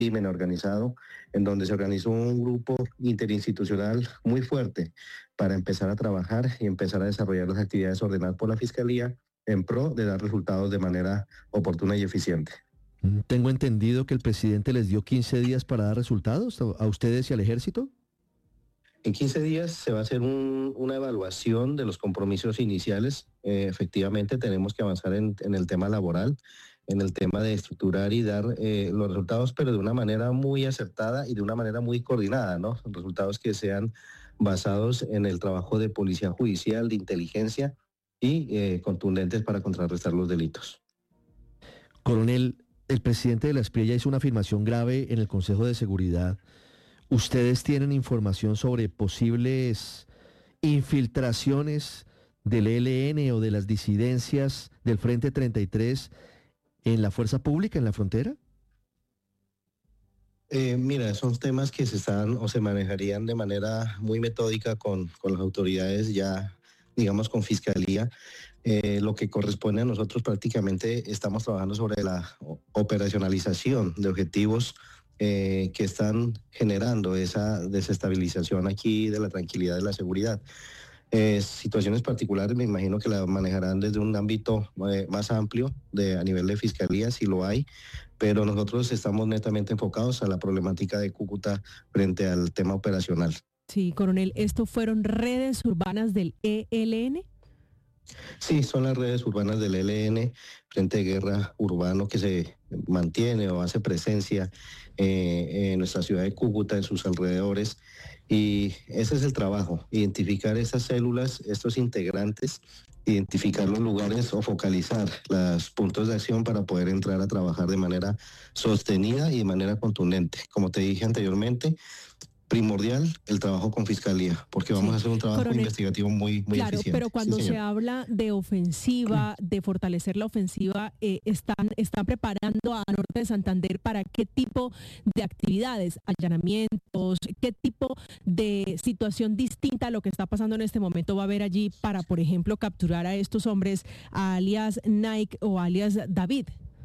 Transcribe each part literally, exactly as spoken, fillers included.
crimen organizado, en donde se organizó un grupo interinstitucional muy fuerte para empezar a trabajar y empezar a desarrollar las actividades ordenadas por la Fiscalía en pro de dar resultados de manera oportuna y eficiente. Tengo entendido que el presidente les dio quince días para dar resultados a ustedes y al ejército. En quince días se va a hacer un, una evaluación de los compromisos iniciales. Eh, efectivamente tenemos que avanzar en, en el tema laboral, en el tema de estructurar y dar eh, los resultados, pero de una manera muy acertada y de una manera muy coordinada, ¿no? Resultados que sean basados en el trabajo de policía judicial, de inteligencia y eh, contundentes para contrarrestar los delitos. Coronel, el presidente de la Espriella hizo una afirmación grave en el Consejo de Seguridad. ¿Ustedes tienen información sobre posibles infiltraciones del E L N o de las disidencias del Frente treinta y tres en la fuerza pública, en la frontera? Eh, mira, son temas que se están o se manejarían de manera muy metódica con, con las autoridades ya, digamos, con fiscalía. Eh, lo que corresponde a nosotros prácticamente estamos trabajando sobre la operacionalización de objetivos Eh, que están generando esa desestabilización aquí de la tranquilidad y la seguridad. Eh, situaciones particulares me imagino que la manejarán desde un ámbito eh, más amplio de, a nivel de fiscalía, si lo hay, pero nosotros estamos netamente enfocados a la problemática de Cúcuta frente al tema operacional. Sí, coronel, ¿esto fueron redes urbanas del E L N? Sí, son las redes urbanas del E L N, Frente de Guerra Urbano, que se mantiene o hace presencia eh, en nuestra ciudad de Cúcuta, en sus alrededores, y ese es el trabajo, identificar esas células, estos integrantes, identificar los lugares o focalizar los puntos de acción para poder entrar a trabajar de manera sostenida y de manera contundente. Como te dije anteriormente, primordial el trabajo con fiscalía, porque vamos sí. a hacer un trabajo Coronel, investigativo muy, muy claro, eficiente. Pero cuando sí, se habla de ofensiva, de fortalecer la ofensiva, eh, están, están preparando a Norte de Santander para qué tipo de actividades, allanamientos, qué tipo de situación distinta a lo que está pasando en este momento va a haber allí para, por ejemplo, capturar a estos hombres, alias Nike o alias David.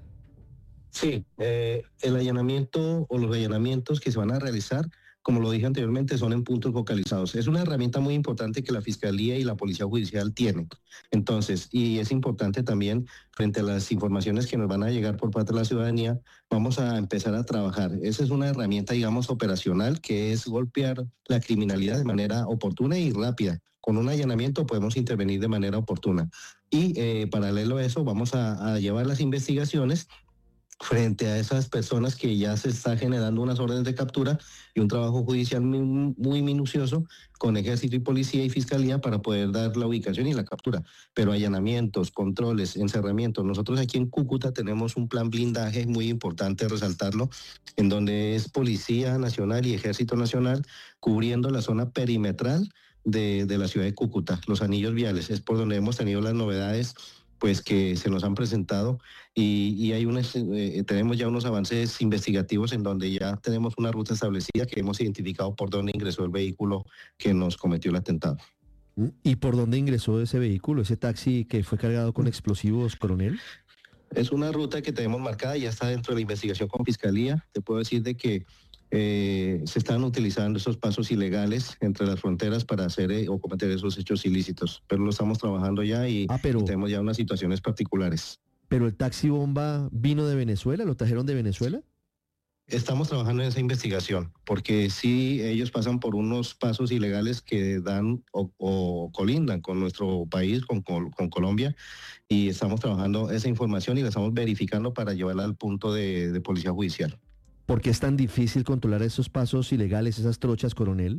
Sí, eh, el allanamiento o los allanamientos que se van a realizar, como lo dije anteriormente, son en puntos focalizados. Es una herramienta muy importante que la Fiscalía y la Policía Judicial tienen. Entonces, y es importante también, frente a las informaciones que nos van a llegar por parte de la ciudadanía, vamos a empezar a trabajar. Esa es una herramienta, digamos, operacional, que es golpear la criminalidad de manera oportuna y rápida. Con un allanamiento podemos intervenir de manera oportuna. Y eh, paralelo a eso, vamos a, a llevar las investigaciones frente a esas personas que ya se está generando unas órdenes de captura y un trabajo judicial muy, muy minucioso con ejército y policía y fiscalía para poder dar la ubicación y la captura. Pero allanamientos, controles, encerramientos. Nosotros aquí en Cúcuta tenemos un plan blindaje muy importante resaltarlo, en donde es Policía Nacional y Ejército Nacional cubriendo la zona perimetral de, de la ciudad de Cúcuta, los anillos viales. Es por donde hemos tenido las novedades pues que se nos han presentado y, y hay unas, eh, tenemos ya unos avances investigativos en donde ya tenemos una ruta establecida que hemos identificado por dónde ingresó el vehículo que nos cometió el atentado. ¿Y por dónde ingresó ese vehículo, ese taxi que fue cargado con explosivos, coronel? Es una ruta que tenemos marcada, ya está dentro de la investigación con Fiscalía. Te puedo decir de que Eh, se están utilizando esos pasos ilegales entre las fronteras para hacer eh, o cometer esos hechos ilícitos, pero lo estamos trabajando ya y, ah, pero, y tenemos ya unas situaciones particulares. ¿Pero el taxi bomba vino de Venezuela? ¿Lo trajeron de Venezuela? Estamos trabajando en esa investigación, porque sí, ellos pasan por unos pasos ilegales que dan o, o colindan con nuestro país, con, con, con Colombia, y estamos trabajando esa información y la estamos verificando para llevarla al punto de, de policía judicial. ¿Por qué es tan difícil controlar esos pasos ilegales, esas trochas, coronel?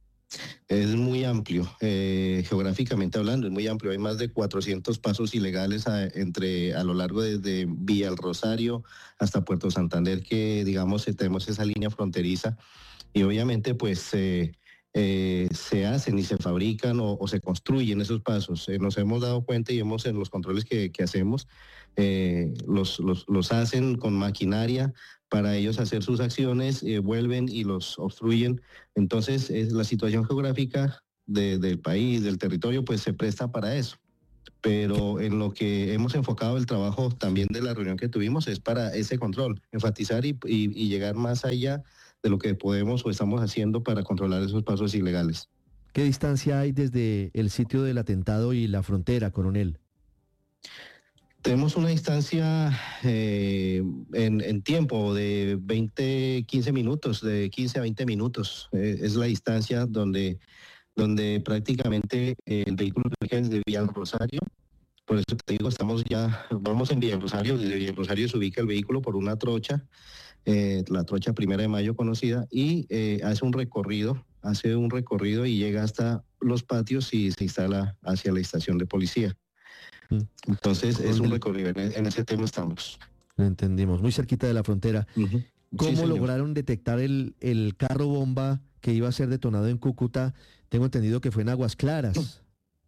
Es muy amplio, eh, geográficamente hablando, es muy amplio. Hay más de cuatrocientos pasos ilegales a, entre, a lo largo desde Villa El Rosario hasta Puerto Santander, que digamos tenemos esa línea fronteriza y obviamente pues eh, eh, se hacen y se fabrican o, o se construyen esos pasos. Eh, nos hemos dado cuenta y hemos en los controles que, que hacemos, eh, los, los, los hacen con maquinaria para ellos hacer sus acciones, eh, vuelven y los obstruyen. Entonces, es la situación geográfica de, del país, del territorio, pues se presta para eso. pero en lo que hemos enfocado el trabajo también de la reunión que tuvimos es para ese control, enfatizar y, y, y llegar más allá de lo que podemos o estamos haciendo para controlar esos pasos ilegales. ¿Qué distancia hay desde el sitio del atentado y la frontera, coronel? Tenemos una distancia eh, en, en tiempo de veinte, quince minutos, de quince a veinte minutos. Eh, es la distancia donde, donde prácticamente eh, el vehículo es de Villa Rosario. Por eso te digo, estamos ya, vamos en Villa Rosario, desde Villa Rosario se ubica el vehículo por una trocha, eh, la trocha Primera de Mayo conocida, y eh, hace un recorrido, hace un recorrido y llega hasta los patios y se instala hacia la estación de policía. Entonces es un recorrido, en ese tema estamos. Lo entendimos, muy cerquita de la frontera. Uh-huh. ¿Cómo sí, lograron detectar el, el carro bomba que iba a ser detonado en Cúcuta? Tengo entendido que fue en Aguas Claras.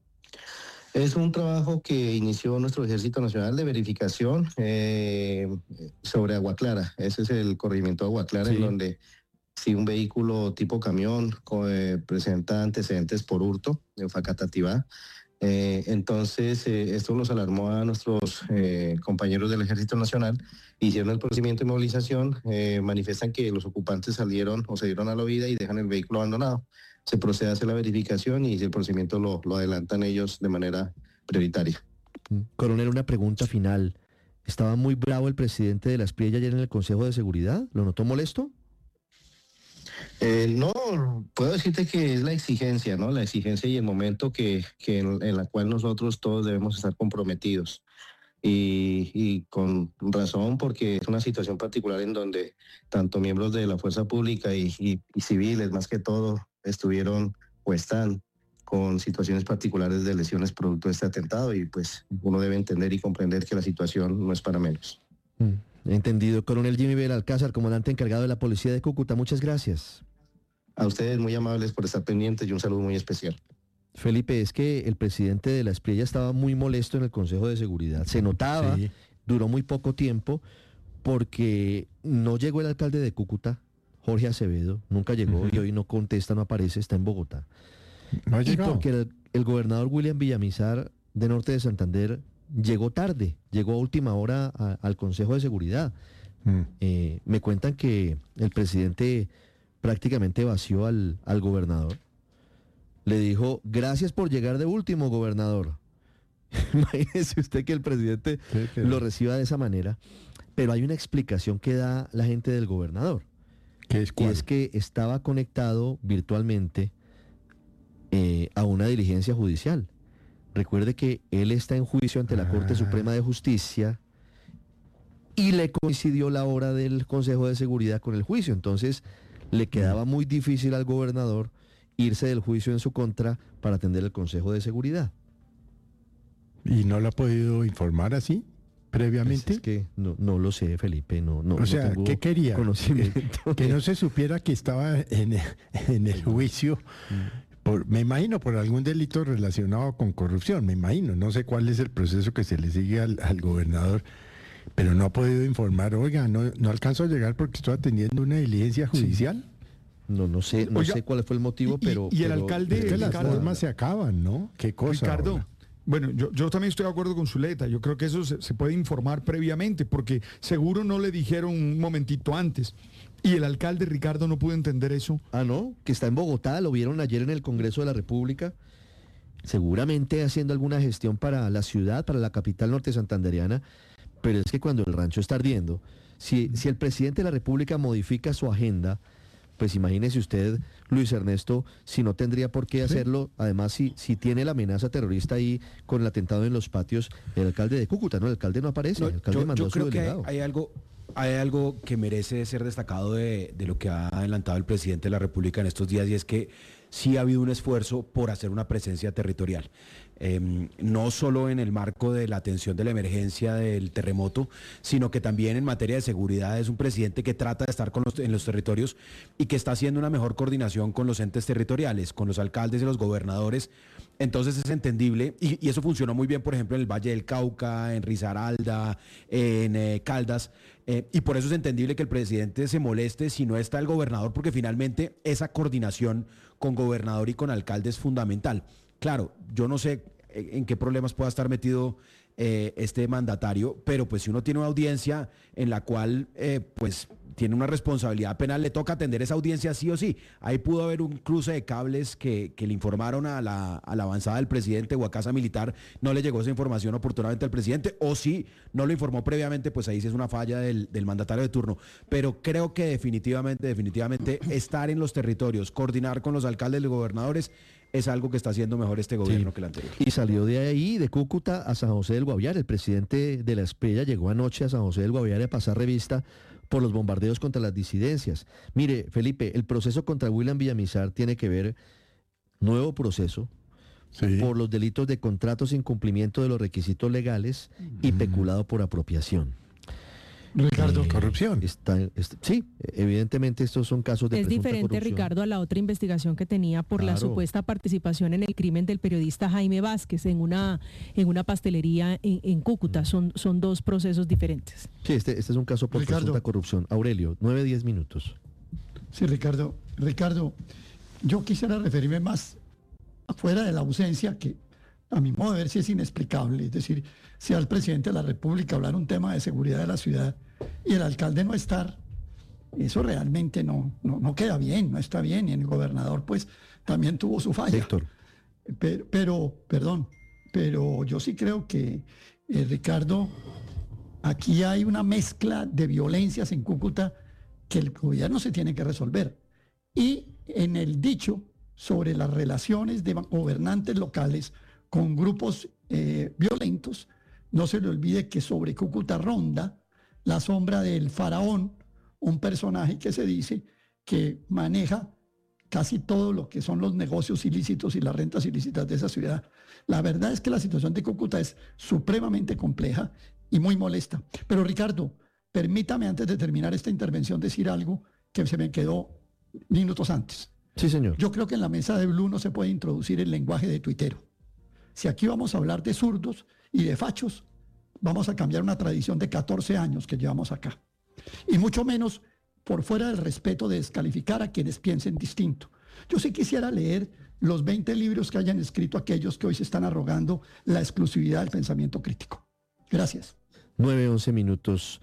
Es un trabajo que inició nuestro Ejército Nacional de verificación eh, sobre Agua Clara. Ese es el corregimiento de Agua Clara, sí. En donde si un vehículo tipo camión eh, presenta antecedentes por hurto en Facatativá, Eh, entonces, eh, esto nos alarmó a nuestros eh, compañeros del Ejército Nacional, hicieron el procedimiento de movilización, eh, manifiestan que los ocupantes salieron o se dieron a la huida y dejan el vehículo abandonado. Se procede a hacer la verificación y el procedimiento lo, lo adelantan ellos de manera prioritaria. Coronel, una pregunta final. ¿Estaba muy bravo el presidente de la Espriella ayer en el Consejo de Seguridad? ¿Lo notó molesto? Eh, no, puedo decirte que es la exigencia, ¿no? La exigencia y el momento que, que en, en la cual nosotros todos debemos estar comprometidos. Y, y con razón, porque es una situación particular en donde tanto miembros de la fuerza pública y, y, y civiles, más que todo, estuvieron o están con situaciones particulares de lesiones producto de este atentado, y pues uno debe entender y comprender que la situación no es para menos. Mm. Entendido. Coronel Jimmy Belalcázar, comandante encargado de la Policía de Cúcuta, muchas gracias. A ustedes muy amables por estar pendientes y un saludo muy especial. Felipe, es que el presidente de la Espriella estaba muy molesto en el Consejo de Seguridad. Se notaba, sí. Duró muy poco tiempo, porque no llegó el alcalde de Cúcuta, Jorge Acevedo, nunca llegó, uh-huh. Y hoy no contesta, no aparece, está en Bogotá. No ha y llegado. Porque el, el gobernador William Villamizar, de Norte de Santander, llegó tarde, llegó a última hora a, al Consejo de Seguridad. Mm. Eh, me cuentan que el presidente prácticamente vació al, al gobernador. Le dijo, gracias por llegar de último, gobernador. Imagínese usted que el presidente sí, pero... lo reciba de esa manera. Pero hay una explicación que da la gente del gobernador. ¿Qué es cuál? Y es que estaba conectado virtualmente eh, a una diligencia judicial. Recuerde que él está en juicio ante la Corte Suprema de Justicia y le coincidió la hora del Consejo de Seguridad con el juicio. Entonces le quedaba muy difícil al gobernador irse del juicio en su contra para atender el Consejo de Seguridad. ¿Y no lo ha podido informar así previamente? Pues es que no, no lo sé, Felipe. No, no, o sea, no tengo ¿qué quería? Conocimiento que, que no se supiera que estaba en, en el juicio. Por, me imagino por algún delito relacionado con corrupción, me imagino, no sé cuál es el proceso que se le sigue al, al gobernador, pero no ha podido informar, oiga, no, no alcanzo a llegar porque estoy atendiendo una diligencia judicial. Sí. No, no sé, no oiga, sé cuál fue el motivo, y, pero... Y, y el pero, alcalde... Es que las Ricardo, normas se acaban, ¿no? ¿Qué cosa? Ricardo, ahora? Bueno, yo, yo también estoy de acuerdo con Zuleta, yo creo que eso se, se puede informar previamente, porque seguro no le dijeron un momentito antes. ¿Y el alcalde Ricardo no pudo entender eso? Ah, ¿no? Que está en Bogotá, lo vieron ayer en el Congreso de la República, seguramente haciendo alguna gestión para la ciudad, para la capital norte santandereana, pero es que cuando el rancho está ardiendo, si, si el presidente de la República modifica su agenda, pues imagínese usted, Luis Ernesto, si no tendría por qué hacerlo, sí. Además si, si tiene la amenaza terrorista ahí con el atentado en los patios, el alcalde de Cúcuta, ¿no? El alcalde no aparece, no, el alcalde yo, mandó yo a su creo delegado. que hay, hay algo... Hay algo que merece ser destacado de, de lo que ha adelantado el presidente de la República en estos días, y es que sí ha habido un esfuerzo por hacer una presencia territorial. Eh, no solo en el marco de la atención de la emergencia del terremoto, sino que también en materia de seguridad es un presidente que trata de estar con los, en los territorios y que está haciendo una mejor coordinación con los entes territoriales, con los alcaldes y los gobernadores. Entonces es entendible, y, y eso funcionó muy bien, por ejemplo, en el Valle del Cauca, en Risaralda, en eh, Caldas, eh, y por eso es entendible que el presidente se moleste si no está el gobernador, porque finalmente esa coordinación con gobernador y con alcalde es fundamental. Claro, yo no sé en qué problemas pueda estar metido eh, este mandatario, pero pues si uno tiene una audiencia en la cual eh, pues tiene una responsabilidad penal, le toca atender esa audiencia sí o sí. Ahí pudo haber un cruce de cables que, que le informaron a la, a la avanzada del presidente o a Casa Militar, no le llegó esa información oportunamente al presidente, o si no lo informó previamente, pues ahí sí es una falla del, del mandatario de turno. Pero creo que definitivamente, definitivamente estar en los territorios, coordinar con los alcaldes y gobernadores, es algo que está haciendo mejor este gobierno Sí. que el anterior. Y salió de ahí, de Cúcuta a San José del Guaviare. El presidente de la Espriella llegó anoche a San José del Guaviare a pasar revista por los bombardeos contra las disidencias. Mire, Felipe, el proceso contra William Villamizar tiene que ver, nuevo proceso, Sí. por los delitos de contratos sin cumplimiento de los requisitos legales y peculado por apropiación. Ricardo, Eh, corrupción. Está, está- sí, evidentemente estos son casos de Es presunta diferente, corrupción. Ricardo, a la otra investigación que tenía por la Claro. supuesta participación en el crimen del periodista Jaime Vázquez en una, en una pastelería en, en Cúcuta. Son, son dos procesos diferentes. Sí, este, este es un caso por Ricardo. presunta corrupción. Aurelio, nueve, diez minutos. Sí, Ricardo. Ricardo, yo quisiera referirme más afuera de la ausencia, que a mi modo de ver sí es inexplicable. Es decir, si al presidente de la República hablar un tema de seguridad de la ciudad y el alcalde no estar, eso realmente no, no, no queda bien, no está bien. Y el gobernador pues también tuvo su falla. Héctor. Pero, pero, perdón, pero yo sí creo que, eh, Ricardo, aquí hay una mezcla de violencias en Cúcuta que el gobierno se tiene que resolver. Y en el dicho sobre las relaciones de gobernantes locales con grupos eh, violentos, no se le olvide que sobre Cúcuta ronda la sombra del faraón, un personaje que se dice que maneja casi todo lo que son los negocios ilícitos y las rentas ilícitas de esa ciudad. La verdad es que la situación de Cúcuta es supremamente compleja y muy molesta. Pero Ricardo, permítame antes de terminar esta intervención decir algo que se me quedó minutos antes. Sí, señor. Yo creo que en la mesa de Blue no se puede introducir el lenguaje de tuitero. Si aquí vamos a hablar de zurdos y de fachos, vamos a cambiar una tradición de catorce años que llevamos acá. Y mucho menos por fuera del respeto de descalificar a quienes piensen distinto. Yo sí quisiera leer los veinte libros que hayan escrito aquellos que hoy se están arrogando la exclusividad del pensamiento crítico. Gracias. nueve, once minutos.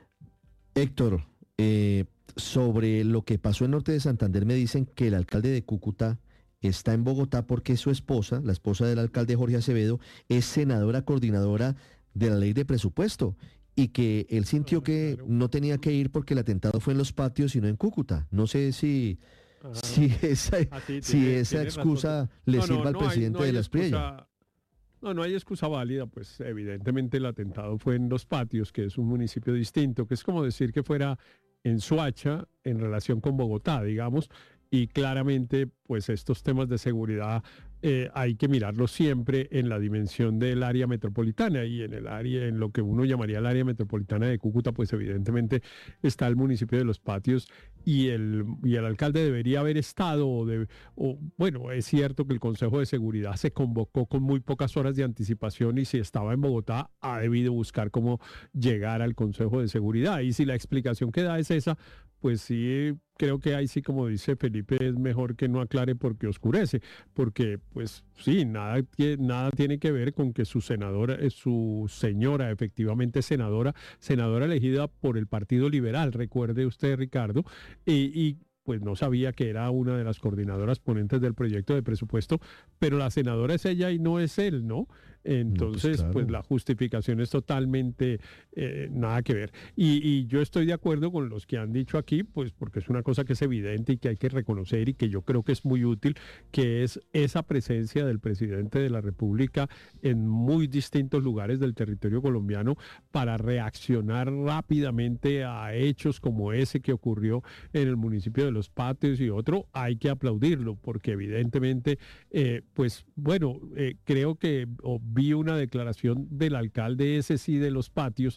Héctor, eh, sobre lo que pasó en Norte de Santander, me dicen que el alcalde de Cúcuta está en Bogotá porque su esposa, la esposa del alcalde Jorge Acevedo, es senadora coordinadora de la ley de presupuesto y que él sintió que no tenía que ir porque el atentado fue en los patios y no en Cúcuta. No sé si, Ajá. si esa, Ah, sí, si tiene- esa tiene excusa razón. le No, no, sirva al no hay- presidente no hay de la Espriella. excusa- No, no hay excusa válida, pues evidentemente el atentado fue en Los Patios, que es un municipio distinto, que es como decir que fuera en Soacha en relación con Bogotá, digamos, y claramente pues estos temas de seguridad eh, hay que mirarlos siempre en la dimensión del área metropolitana y en el área, en lo que uno llamaría el área metropolitana de Cúcuta, pues evidentemente está el municipio de Los Patios y el, y el alcalde debería haber estado, o, de, o bueno, es cierto que el Consejo de Seguridad se convocó con muy pocas horas de anticipación y si estaba en Bogotá ha debido buscar cómo llegar al Consejo de Seguridad y si la explicación que da es esa, pues sí, creo que ahí sí, como dice Felipe, es mejor que no aclare porque oscurece, porque pues sí, nada, tie- nada tiene que ver con que su senadora, eh, su señora, efectivamente senadora, senadora elegida por el Partido Liberal, recuerde usted, Ricardo, y, y pues no sabía que era una de las coordinadoras ponentes del proyecto de presupuesto, pero la senadora es ella y no es él, ¿no? Entonces, claro. pues la justificación es totalmente eh, nada que ver. Y, y yo estoy de acuerdo con los que han dicho aquí, pues porque es una cosa que es evidente y que hay que reconocer y que yo creo que es muy útil, que es esa presencia del presidente de la República en muy distintos lugares del territorio colombiano para reaccionar rápidamente a hechos como ese que ocurrió en el municipio de Los Patios y otro. Hay que aplaudirlo porque evidentemente, eh, pues bueno, eh, creo que o vi una declaración del alcalde ese sí de Los Patios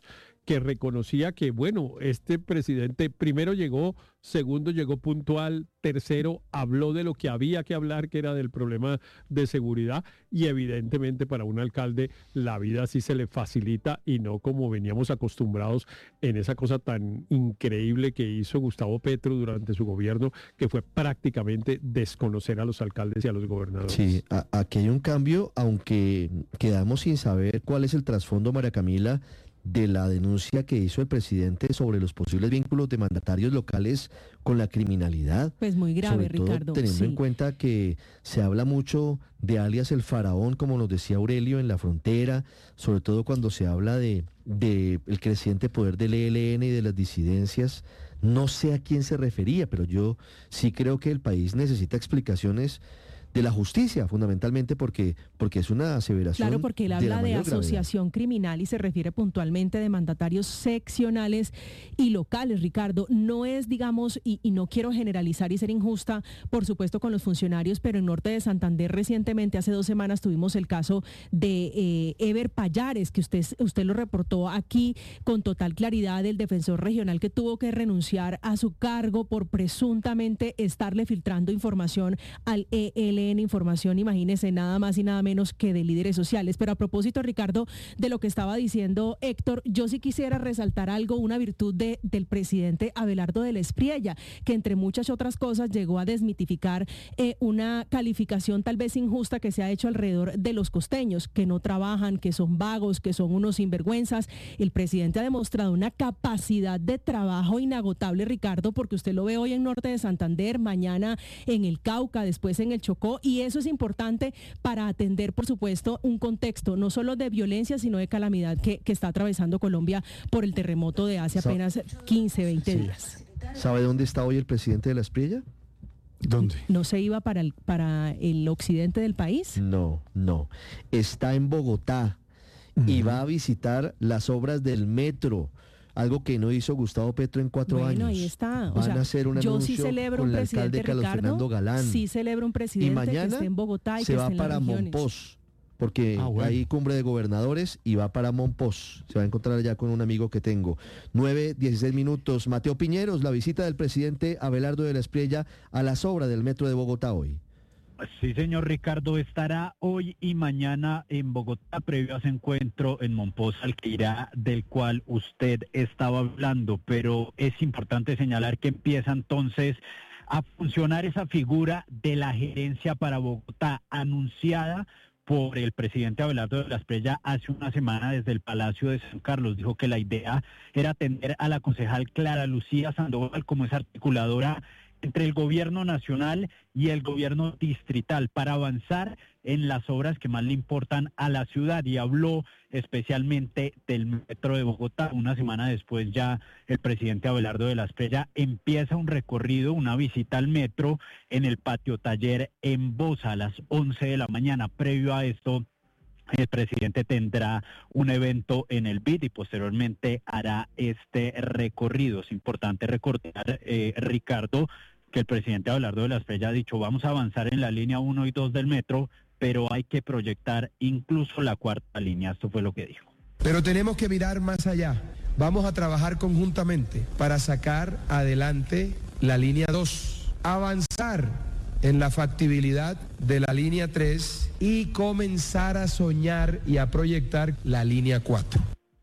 que reconocía que, bueno, este presidente primero llegó, segundo llegó puntual, tercero habló de lo que había que hablar, que era del problema de seguridad, y evidentemente para un alcalde la vida sí se le facilita y no como veníamos acostumbrados en esa cosa tan increíble que hizo Gustavo Petro durante su gobierno, que fue prácticamente desconocer a los alcaldes y a los gobernadores. Sí, a- aquí hay un cambio, aunque quedamos sin saber cuál es el trasfondo, María Camila, de la denuncia que hizo el presidente sobre los posibles vínculos de mandatarios locales con la criminalidad. Pues muy grave, Sobre todo Ricardo. teniendo sí. en cuenta que se habla mucho de alias el faraón, como nos decía Aurelio, en la frontera, sobre todo cuando se habla de, de el creciente poder del E L N y de las disidencias. No sé a quién se refería, pero yo sí creo que el país necesita explicaciones de la justicia, fundamentalmente porque, porque es una aseveración. Claro, porque él la habla de mayor gravedad. asociación criminal y se refiere puntualmente de mandatarios seccionales y locales, Ricardo. No es, digamos, y, y no quiero generalizar y ser injusta, por supuesto, con los funcionarios, pero en Norte de Santander recientemente, hace dos semanas, tuvimos el caso de eh, Ever Payares, que usted, usted lo reportó aquí con total claridad, el defensor regional que tuvo que renunciar a su cargo por presuntamente estarle filtrando información al E L N, información, imagínese, nada más y nada menos que de líderes sociales. Pero a propósito, Ricardo, de lo que estaba diciendo Héctor, yo sí quisiera resaltar algo, una virtud de, del presidente Abelardo de la Espriella, que entre muchas otras cosas llegó a desmitificar eh, una calificación tal vez injusta que se ha hecho alrededor de los costeños, que no trabajan, que son vagos, que son unos sinvergüenzas. El presidente ha demostrado una capacidad de trabajo inagotable, Ricardo, porque usted lo ve hoy en Norte de Santander, mañana en el Cauca, después en el Chocó, y eso es importante para atender, por supuesto, un contexto no solo de violencia, sino de calamidad que, que está atravesando Colombia por el terremoto de hace Sa- apenas quince, veinte Sí. días. ¿Sabe dónde está hoy el presidente de la Espriella? ¿Dónde? ¿No se iba para el, para el occidente del país? No, no. Está en Bogotá y va a visitar las obras del metro, algo que no hizo Gustavo Petro en cuatro Bueno, años. ahí está. O Van sea, a hacer un yo anuncio sí celebro con un el presidente, alcalde Carlos Ricardo, Fernando Galán. sí celebro un Y presidente que mañana esté en Bogotá y se que va esté en para las regiones. Monpós, porque Ah, bueno. hay cumbre de gobernadores y va para Monpós. Se va a encontrar allá con un amigo que tengo. nueve, dieciséis minutos. Mateo Piñeros, la visita del presidente Abelardo de la Espriella a las obras del metro de Bogotá hoy. Sí, señor Ricardo, estará hoy y mañana en Bogotá previo a ese encuentro en Monpós al que irá, del cual usted estaba hablando, pero es importante señalar que empieza entonces a funcionar esa figura de la gerencia para Bogotá anunciada por el presidente Abelardo de la Espriella hace una semana desde el Palacio de San Carlos. Dijo que la idea era atender a la concejal Clara Lucía Sandoval como esa articuladora entre el gobierno nacional y el gobierno distrital para avanzar en las obras que más le importan a la ciudad, y habló especialmente del metro de Bogotá. Una semana después ya el presidente Abelardo de la Espriella empieza un recorrido, una visita al metro en el patio taller en Bosa a las once de la mañana. Previo a esto, el presidente tendrá un evento en el B I D y posteriormente hará este recorrido. Es importante recordar, eh, Ricardo, que el presidente Abelardo de la Espriella ha dicho vamos a avanzar en la línea uno y dos del metro, pero hay que proyectar incluso la cuarta línea. Esto fue lo que dijo. Pero tenemos que mirar más allá. Vamos a trabajar conjuntamente para sacar adelante la línea dos, avanzar en la factibilidad de la línea tres y comenzar a soñar y a proyectar la línea cuatro.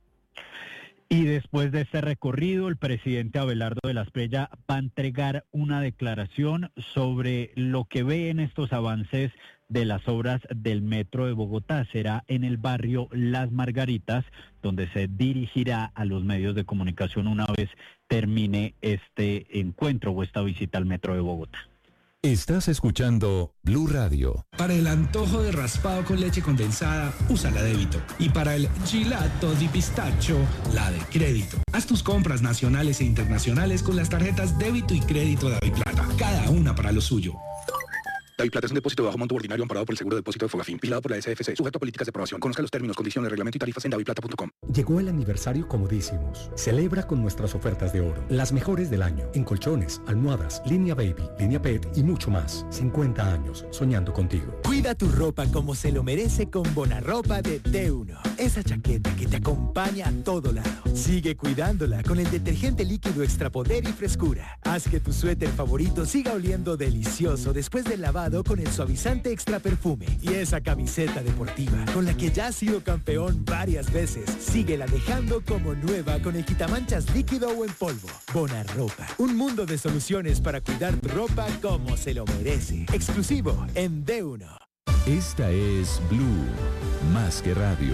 Y después de este recorrido, el presidente Abelardo de la Espriella va a entregar una declaración sobre lo que ve en estos avances de las obras del metro de Bogotá. Será en el barrio Las Margaritas, donde se dirigirá a los medios de comunicación una vez termine este encuentro o esta visita al metro de Bogotá. Estás escuchando Blue Radio. Para el antojo de raspado con leche condensada, usa la débito. Y para el gelato di pistacho, la de crédito. Haz tus compras nacionales e internacionales con las tarjetas débito y crédito de Daviplata. Cada una para lo suyo. Daviplata es un depósito de bajo monto ordinario amparado por el Seguro de Depósito de Fogafín, vigilado por la S F C, sujeto a políticas de aprobación. Conozca los términos, condiciones, reglamento y tarifas en daviplata punto com. Llegó el aniversario comodísimos. Celebra con nuestras ofertas de oro, las mejores del año, en colchones, almohadas, línea baby, línea pet y mucho más. cincuenta años soñando contigo. Cuida tu ropa como se lo merece con Bonarropa de T uno. esa chaqueta que te acompaña a todo lado. Sigue cuidándola con el detergente líquido Extra Poder y Frescura. Haz que tu suéter favorito siga oliendo delicioso después del lavado con el suavizante Extra Perfume. Y esa camiseta deportiva con la que ya has sido campeón varias veces, síguela dejando como nueva con el quitamanchas líquido o en polvo. Bonarropa, un mundo de soluciones para cuidar tu ropa como se lo merece. Exclusivo en D uno. Esta es Blue, más que radio.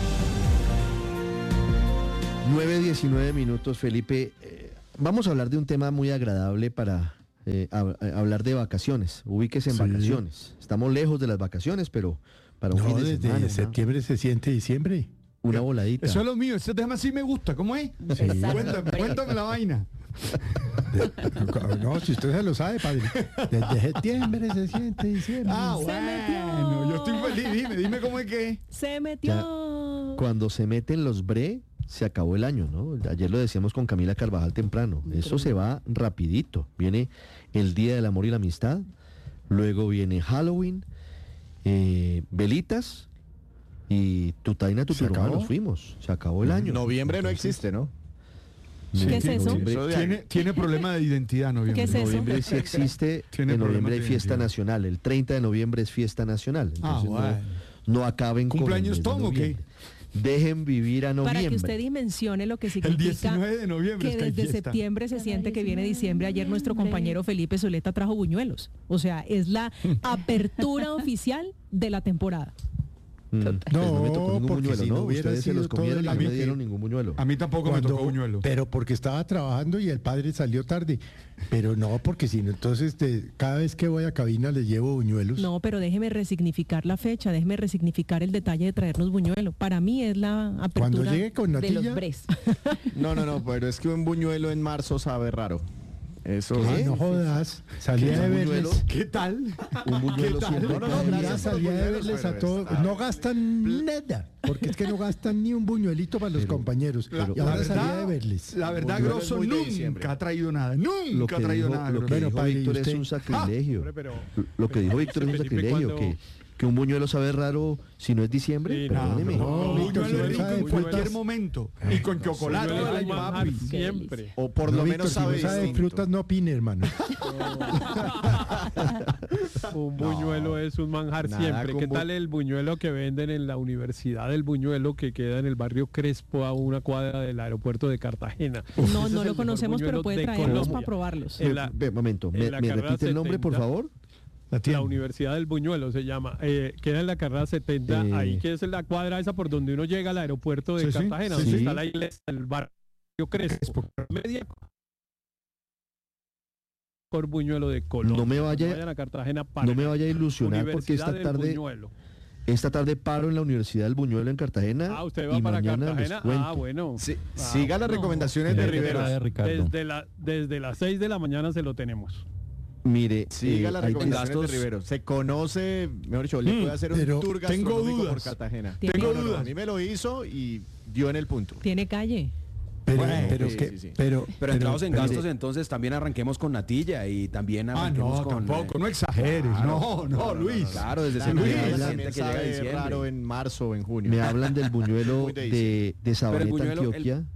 nueve diecinueve minutos, Felipe. Eh, vamos a hablar de un tema muy agradable para eh, a, a hablar de vacaciones. Ubíquese en Sí. vacaciones. Estamos lejos de las vacaciones, pero para un No, fin de desde semana, ¿no? septiembre se siente diciembre. Una voladita. Eso es lo mío, ese tema sí me gusta, ¿cómo es? Sí. Cuéntame, cuéntame la vaina. No, si usted se lo sabe, padre. Desde septiembre se siente diciembre. Ah, Se bueno, yo estoy feliz, dime, dime cómo es que es. Se metió. Cuando se meten los bre, se acabó el año, ¿no? Ayer lo decíamos con Camila Carvajal temprano. Eso se va rapidito. Viene el Día del Amor y la Amistad, luego viene Halloween, eh, velitas y tutaina, tuturumá, acabó? nos fuimos. Se acabó el año. Noviembre no existe, ¿no? Sí, ¿Qué es eso? noviembre- Tiene, tiene problema de identidad, noviembre. ¿Qué es eso? noviembre sí existe, Tiene en noviembre problemas hay de fiesta identidad. nacional, el treinta de noviembre es fiesta nacional, Ah, entonces bueno. no, no acaben con el ¿Cumpleaños mes de Tom o qué? noviembre. Dejen vivir a noviembre. Para que usted dimensione lo que El significa diecinueve de noviembre que es que hay desde fiesta. septiembre se siente que viene diciembre. Ayer nuestro compañero Felipe Zuleta trajo buñuelos. O sea, es la apertura oficial de la temporada. Mm, pues no me tocó ningún porque buñuelo, si ¿no? no hubiera Ustedes se sido los todo comieron el y no año me que- dieron ningún buñuelo. A mí tampoco Cuando- me tocó buñuelo. Pero porque estaba trabajando y el padre salió tarde. Pero no, porque si no, entonces te- cada vez que voy a cabina le llevo buñuelos. No, pero déjeme resignificar la fecha, déjeme resignificar el detalle de traernos buñuelo. Para mí es la apertura Cuando llegue con de los natilla. bres. No, no, no, pero es que un buñuelo en marzo sabe raro. Eso Ah, sí. no jodas. Salía ¿Qué? de ¿Un verles. buñuelo? ¿Qué tal? Un buñuelo tal? siempre No, no, no, cae mira, bien. salía de buñuelos, verles a pero todos. está- No gastan nada. Porque es que no gastan ni un buñuelito para los compañeros. La, y la ahora salía de verdad, verles. la verdad, Buñuelo Grosso es muy de nunca diciembre. ha traído nada. Lo Nunca ha que traído dijo, nada. lo Grosso. que Bueno, dijo padre, ¿y Víctor es usted? un sacrilegio. Hombre, pero- Lo que dijo Víctor es un Felipe, sacrilegio. cuando- Que, que un buñuelo sabe raro si no es diciembre. Sí, no, Perdóneme. No, No, Víctor, buñuelo si es rico sabe en frutas- cualquier momento. Y con chocolate. Buñuelo es ay, un manjar papi. siempre. O por No, lo Víctor, menos si no sabe sabe distinto. frutas, no opine, hermano. Un buñuelo es un manjar nada siempre. ¿Qué como- tal el buñuelo que venden en la Universidad del Buñuelo que queda en el barrio Crespo a una cuadra del aeropuerto de Cartagena? No, Ese es no el lo mejor conocemos, pero buñuelo puede de traerlos Colombia. para probarlos. En la- Ve, momento, en ¿me, la me carrera repite el nombre, por setenta. favor? La Universidad del Buñuelo se llama. Eh, queda en la carrera setenta, Eh. ahí que es la cuadra esa por donde uno llega al aeropuerto de Sí, sí, Cartagena, sí, donde sí. está la iglesia del barrio Crespo. Media por Buñuelo de Colombia. No me vaya- Cuando vayan a Cartagena, paren. No me vaya a ilusionar porque Universidad esta del tarde, Buñuelo. esta tarde paro en la Universidad del Buñuelo en Cartagena. Ah, usted va y para mañana les Cartagena. cuento. Ah, bueno. Sí, Ah, siga las bueno. recomendaciones de Desde Rivero. la- Desde, la, desde las seis de la mañana se lo tenemos. Mire, Siga eh, las hay recomendaciones gastos- de Rivero. Se conoce, mejor dicho, le Mm, puede hacer un pero tour tengo gastronómico por dudas. Cartagena. Tiene- No, Tengo no, no, dudas. a mí me lo hizo y dio en el punto. Tiene calle. Pero, Bueno, pero, sí, que, sí, sí. pero, Pero entrados en pero- gastos, entonces también arranquemos con natilla y también Ah, arranquemos no, con... tampoco, eh, no exageres. No, no, Luis. Claro, desde La septiembre Navidad se también siente que llega sabe diciembre. raro en marzo o en junio. Me hablan del buñuelo Muy de de, diciembre. de Sabaneta, buñuelo, el- Antioquia.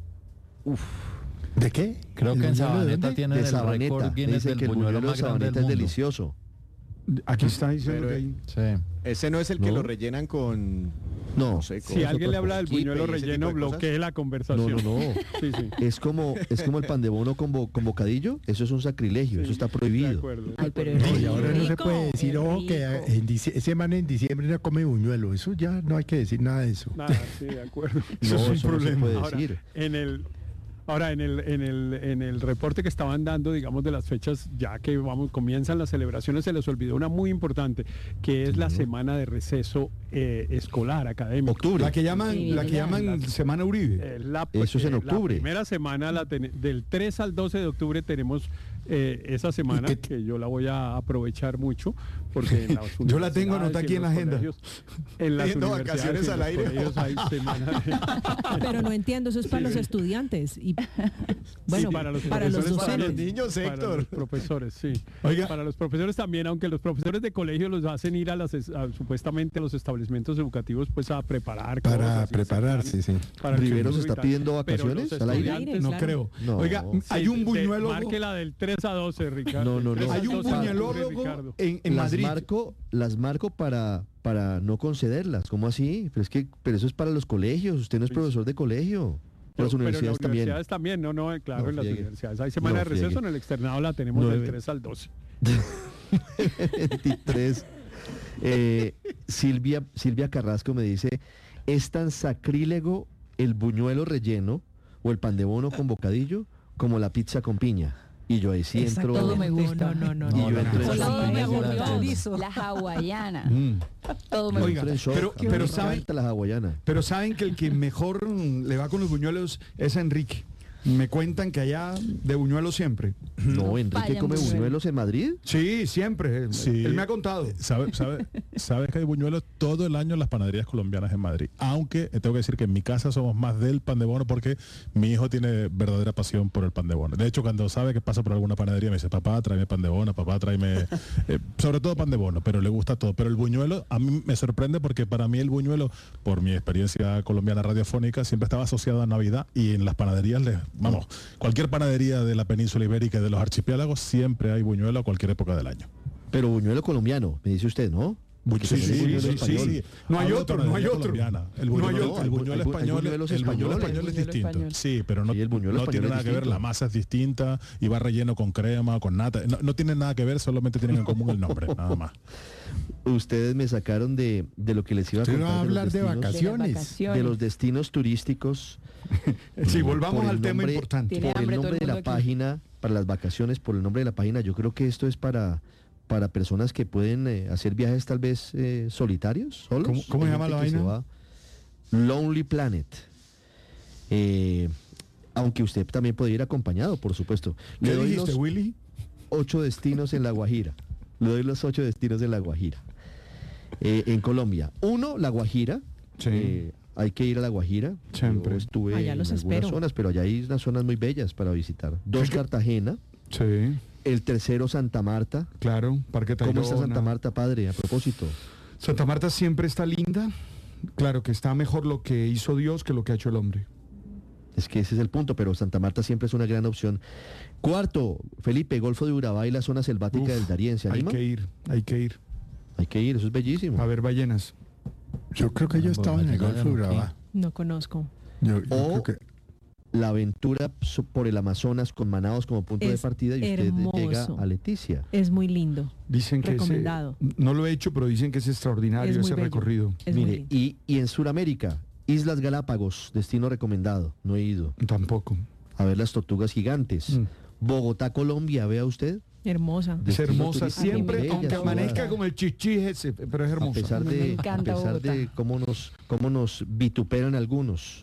¿De qué? Creo ¿El que en buñuelo de Sabaneta dónde? tienen De el Sabaneta. récord Me Guinness dicen del que el buñuelo buñuelo de más grande Sabaneta del es mundo. delicioso. Aquí está diciendo Pero, que hay... Sí. Ese no es el que ¿No? lo rellenan con... No, No sé, Si con- alguien le habla del Kipe y buñuelo ese tipo relleno, de cosas. bloquee la no, conversación. no, no. Sí, sí. Es como, es como el pan de bono con, bo- con bocadillo. Eso es un sacrilegio. Eso está De prohibido. acuerdo. Ay, pero No, es y ahora no se rico, puede decir, es ojo, que rico. en dicie- ese man en diciembre no come buñuelo. Eso ya no hay que decir nada de eso. Nada, sí, de acuerdo. No, Eso es un eso no se problema. puede Ahora, decir. en el ahora en el en el en el reporte que estaban dando, digamos, de las fechas, ya que vamos comienzan las celebraciones, se les olvidó una muy importante, que es la semana de receso eh, escolar académico. Octubre. La que llaman, Sí, la que ya. llaman Semana Uribe. Eh, la, Eso es en eh, octubre. La primera semana, la ten- del tres al doce de octubre, tenemos eh, esa semana, qué- que yo la voy a aprovechar mucho, porque en las Yo la tengo universidades anotada y aquí en la los agenda. colegios- En las Pidiendo universidades vacaciones y en al los aire. colegios hay semana de- Pero no entiendo, eso es para los estudiantes. Y bueno, Sí, para los para los profesores, para los docentes. niños, Para Héctor. los profesores, sí. Oiga. Para los profesores también, aunque los profesores de colegio los hacen ir a las es- a, supuestamente a los establecimientos educativos pues a preparar Para cosas y hacer prepararse, planes sí. para el ¿Rivero curso se y está tal. pidiendo Pero los vacaciones al aire? estudiantes- No claro. creo. No. Oiga, Sí, hay un de- buñuelo. Marque la del tres a doce, Ricardo. No, no, no. tres a Hay un doce, buñuelólogo Ricardo. en, en las Madrid. marco, las marco para, para no concederlas. ¿Cómo así? Pero es que, pero eso es para los colegios. Usted no es Sí. profesor de colegio. Pero, Las pero en universidades las también. universidades también, no, no, claro, No en las friegue. universidades. Hay semana No de receso, friegue. en el externado la tenemos del Nueve. tres al doce. veintitrés. Eh, Silvia, Silvia Carrasco me dice, ¿es tan sacrílego el buñuelo relleno o el pan de bono con bocadillo como la pizza con piña? Y yo ahí sí entro. Todo me gusta. No, no, no. Y yo no, entro no. en Todo shock. me Impresionante. gusta. La hawaiana. Mm. Todo me Yo Oiga, entro en shock. pero- A mí pero me ¿sabe? encanta la hawaiana. Pero saben que el que mejor mm, le va con los buñuelos es a Enrique. Me cuentan que allá de buñuelos siempre. No, Enrique fallan come buñuelos. buñuelos en Madrid. Sí, siempre. Sí. Él me ha contado. ¿Sabe, sabe, sabes que hay buñuelos todo el año en las panaderías colombianas en Madrid? Aunque eh, tengo que decir que en mi casa somos más del pan de bono porque mi hijo tiene verdadera pasión por el pan de bono. De hecho, cuando sabe que pasa por alguna panadería me dice, papá, tráeme pan de bono, papá, tráeme... eh, sobre todo pan de bono, pero le gusta todo. Pero el buñuelo a mí me sorprende porque para mí el buñuelo, por mi experiencia colombiana radiofónica, siempre estaba asociado a Navidad y en las panaderías, les, vamos, cualquier panadería de la península ibérica y de los archipiélagos siempre hay buñuelo a cualquier época del año. Pero buñuelo colombiano, me dice usted, ¿no? Bu- sí, también sí, hay buñuelo sí, sí, español. sí. No hay Hablo de otro, no hay panadería otro. colombiana. El No hay buñuelo, otro. el buñuelo Hay bu- hay español, buñuelos el buñuelo españoles. español es Buñuelo distinto. español. Sí, pero no, Sí, el buñuelo no español tiene es nada que ver, distinto. la masa es distinta y va relleno con crema, con nata. No, no tienen nada que ver, solamente tienen en común el nombre, nada más. Ustedes me sacaron de, de lo que les iba a Usted contar. va a de los hablar de destinos- vacaciones. De las vacaciones. de los destinos turísticos. Sí, Mm, volvamos por el al tema nombre- importante. Tiene Por el hambre todo nombre el de la mundo aquí. página, para las vacaciones, por el nombre de la página, yo creo que esto es para, para personas que pueden eh, hacer viajes tal vez eh, solitarios, solos. ¿Cómo- cómo Hay se llama gente la que se vaina? va. Lonely Planet. Eh, aunque usted también puede ir acompañado, por supuesto. Le ¿Qué doy dijiste, los Willy? ocho destinos en La Guajira. Le doy los ocho destinos en La Guajira. Eh, en Colombia. Uno, La Guajira. Sí. Eh, hay que ir a La Guajira. Siempre. Yo estuve Allá en los algunas espero. zonas, pero allá hay unas zonas muy bellas para visitar. Dos, Cartagena. Sí, El tercero, Santa Marta. claro. Parque ¿Cómo está Tayrona. Santa Marta, padre? A propósito. Santa Marta siempre está linda. Claro que está mejor lo que hizo Dios que lo que ha hecho el hombre. Es que ese es el punto, pero Santa Marta siempre es una gran opción. Cuarto, Felipe, Golfo de Urabá y la zona selvática Uf, del Darién. ¿Se hay anima? que ir, hay que ir. Hay que ir, eso es bellísimo. A ver ballenas. Yo creo que yo estaba en el Golfo de Urabá. No conozco. Yo, yo O creo que la aventura so- por el Amazonas con Manaos como punto de Es partida y usted hermoso. llega a Leticia. Es muy lindo. Dicen que ese- Recomendado. no lo he hecho, pero dicen que es extraordinario Es muy ese bello. recorrido. Es muy Mire, lindo. y, y en Sudamérica, Islas Galápagos, destino recomendado. No he ido. Tampoco. A ver las tortugas gigantes. Mm. Bogotá, Colombia, vea usted. Hermosa. Es Destino hermosa turístico siempre, bella aunque ciudad. amanezca como el chichi ese, pero es A hermosa. pesar Me de, a encanta pesar de Bogotá. cómo nos, cómo nos vituperan algunos.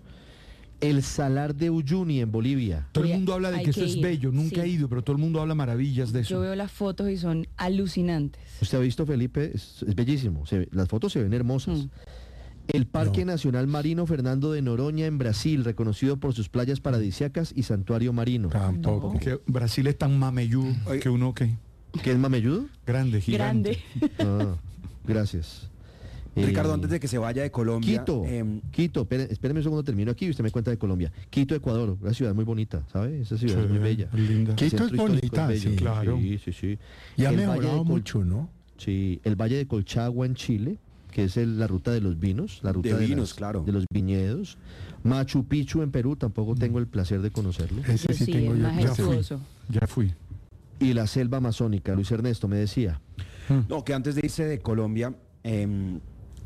El Salar de Uyuni en Bolivia. Todo el Voy a- mundo habla de hay que eso que es ir, bello. Nunca he sí. ido, pero todo el mundo habla maravillas de Yo eso. veo las fotos y son alucinantes. Usted ha visto, Felipe, es, es bellísimo. Se ve- las fotos se ven hermosas. Mm. El Parque Nacional Marino Fernando de Noronha en Brasil, reconocido por sus playas paradisíacas y santuario marino. tampoco. Que Brasil es tan mameyú que uno que ¿Qué es mamelludo? grande, gigante. Grande. Ah, gracias. Eh, Ricardo, antes de que se vaya de Colombia, Quito, em, Quito, espere- espéreme un segundo, termino aquí y usted me cuenta de Colombia. Quito, Ecuador, una ciudad muy bonita, ¿sabe? Esa ciudad es muy Sí, bella. linda. El Quito es centro histórico bonita, bello. sí. Claro. Sí, sí, sí. Y ha El Valle de mejorado Col- mucho, ¿no? Sí, el Valle de Colchagua en Chile, que es el- la ruta de los vinos, la ruta De de, vinos, las- claro. de los viñedos. Machu Picchu en Perú, tampoco tengo el placer de conocerlo. Ese Yo sí sí, tengo es yo. Ya fui. majestuoso. Ya fui. Y la selva amazónica, Luis Ernesto me decía. no, que antes de irse de Colombia, em,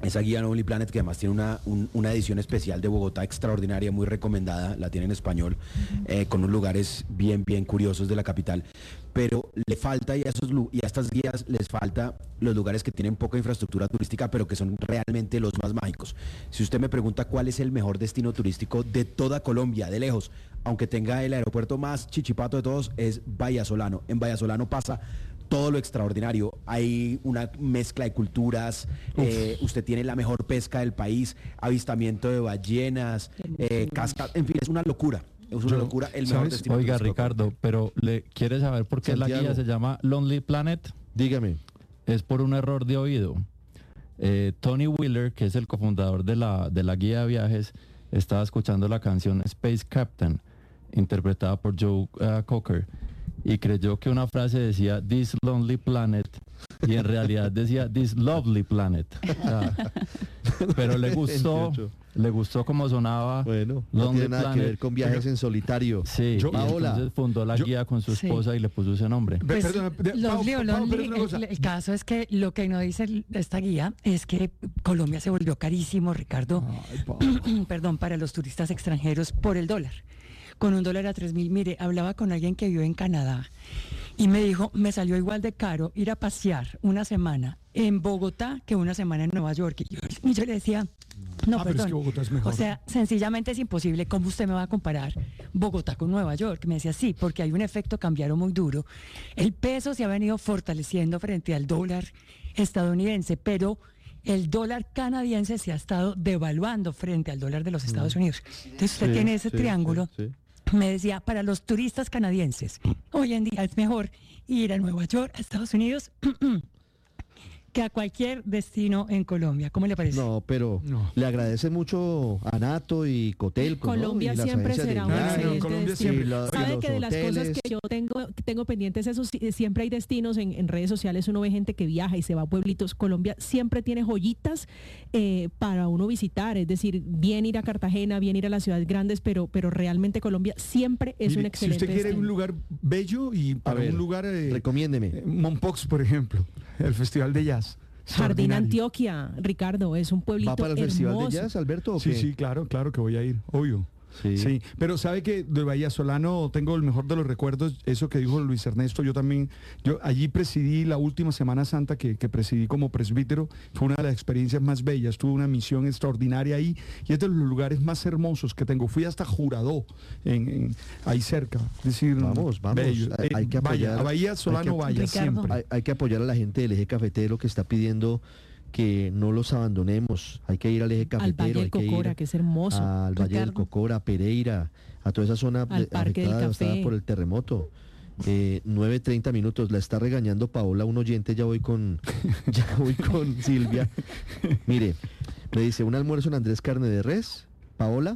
Esa guía Lonely Planet, que además tiene una, un, una edición especial de Bogotá extraordinaria, muy recomendada, la tiene en español, eh, con unos lugares bien, bien curiosos de la capital. Pero le falta, y a, esos, y a estas guías les falta los lugares que tienen poca infraestructura turística, pero que son realmente los más mágicos. Si usted me pregunta cuál es el mejor destino turístico de toda Colombia, de lejos, aunque tenga el aeropuerto más chichipato de todos, es Vallasolano. En Vallasolano pasa todo lo extraordinario. Hay una mezcla de culturas, eh, usted tiene la mejor pesca del país, avistamiento de ballenas, eh, cascas, en fin, es una locura. Es una Yo, locura, el mejor ¿sabes? destino Oiga, turístico. Ricardo, pero ¿le quiere saber por qué Santiago. la guía se llama Lonely Planet? Dígame. Es por un error de oído. Eh, Tony Wheeler, que es el cofundador de la, de la guía de viajes, estaba escuchando la canción Space Captain, interpretada por Joe uh, Cocker, y creyó que una frase decía This Lonely Planet y en realidad decía This Lovely Planet. O sea, pero le gustó, le gustó como sonaba. Bueno, no Lonely tiene nada Planet. que ver con viajes en solitario. Sí, Yo- y Paola. entonces fundó la Yo- guía con su Sí. esposa y le puso ese nombre. Pues, Perdona, de- Lonely Pau, o Pau, Lonely, pero una cosa. el, el caso es que lo que no dice el- esta guía es que Colombia se volvió carísimo, Ricardo, perdón, para los turistas extranjeros por el dólar. Con un dólar a tres mil, mire, hablaba con alguien que vive en Canadá y me dijo, me salió igual de caro ir a pasear una semana en Bogotá que una semana en Nueva York. Y yo, y yo le decía, no, Ah, pero es perdón. que Bogotá es mejor. O sea, sencillamente es imposible. ¿Cómo usted me va a comparar Bogotá con Nueva York? Me decía, sí, porque hay un efecto cambiario muy duro. El peso se ha venido fortaleciendo frente al dólar estadounidense, pero el dólar canadiense se ha estado devaluando frente al dólar de los Estados Unidos. Entonces usted Sí, tiene ese sí, triángulo. sí, sí. Me decía, para los turistas canadienses, hoy en día es mejor ir a Nueva York, a Estados Unidos, que a cualquier destino en Colombia. ¿Cómo le parece? No, pero le agradece mucho a Nato y Cotelco, ¿no? Colombia Y las siempre agencias de será un viajes. excelente Colombia destino. siempre. Y lo- y Sabe los que de las cosas hoteles. que yo tengo, que tengo pendientes, eso sí, siempre hay destinos en, en redes sociales, uno ve gente que viaja y se va a pueblitos. Colombia siempre tiene joyitas eh, para uno visitar, es decir, bien ir a Cartagena, bien ir a las ciudades grandes, pero, pero realmente Colombia siempre es Mire, un excelente si usted quiere destino. un lugar bello y para ver, un lugar... Eh, recomiéndeme. Mompox, por ejemplo, el Festival de Jazz. Jardín Extraordinario. Antioquia, Ricardo, es un pueblito ¿Va para el hermoso. Festival de Jazz, Alberto, o Sí, qué? sí, claro, claro que voy a ir, obvio. Sí. Sí, pero sabe que de Vallasolano tengo el mejor de los recuerdos, eso que dijo Luis Ernesto, yo también, yo allí presidí la última Semana Santa que, que presidí como presbítero, fue una de las experiencias más bellas, tuve una misión extraordinaria ahí y es de los lugares más hermosos que tengo, fui hasta Juradó, en, en- ahí cerca, es decir, Vamos, vamos, bello. hay, hay Eh, que vaya, apoyar. a Bahía hay Solano que- vaya Ricardo. siempre. Hay, hay que apoyar a la gente del eje cafetero que está pidiendo que no los abandonemos. Hay que ir al eje Al cafetero, Valle del hay que Cocora, ir que es hermoso. al Valle del Ricardo. Cocora, Pereira, a toda esa zona Al de- Parque del afectada devastada Café. por el terremoto. Eh, nueve treinta minutos, la está regañando Paola, un oyente, ya voy con ya voy con Silvia. Mire, me dice, un almuerzo en Andrés Carne de Res, Paola,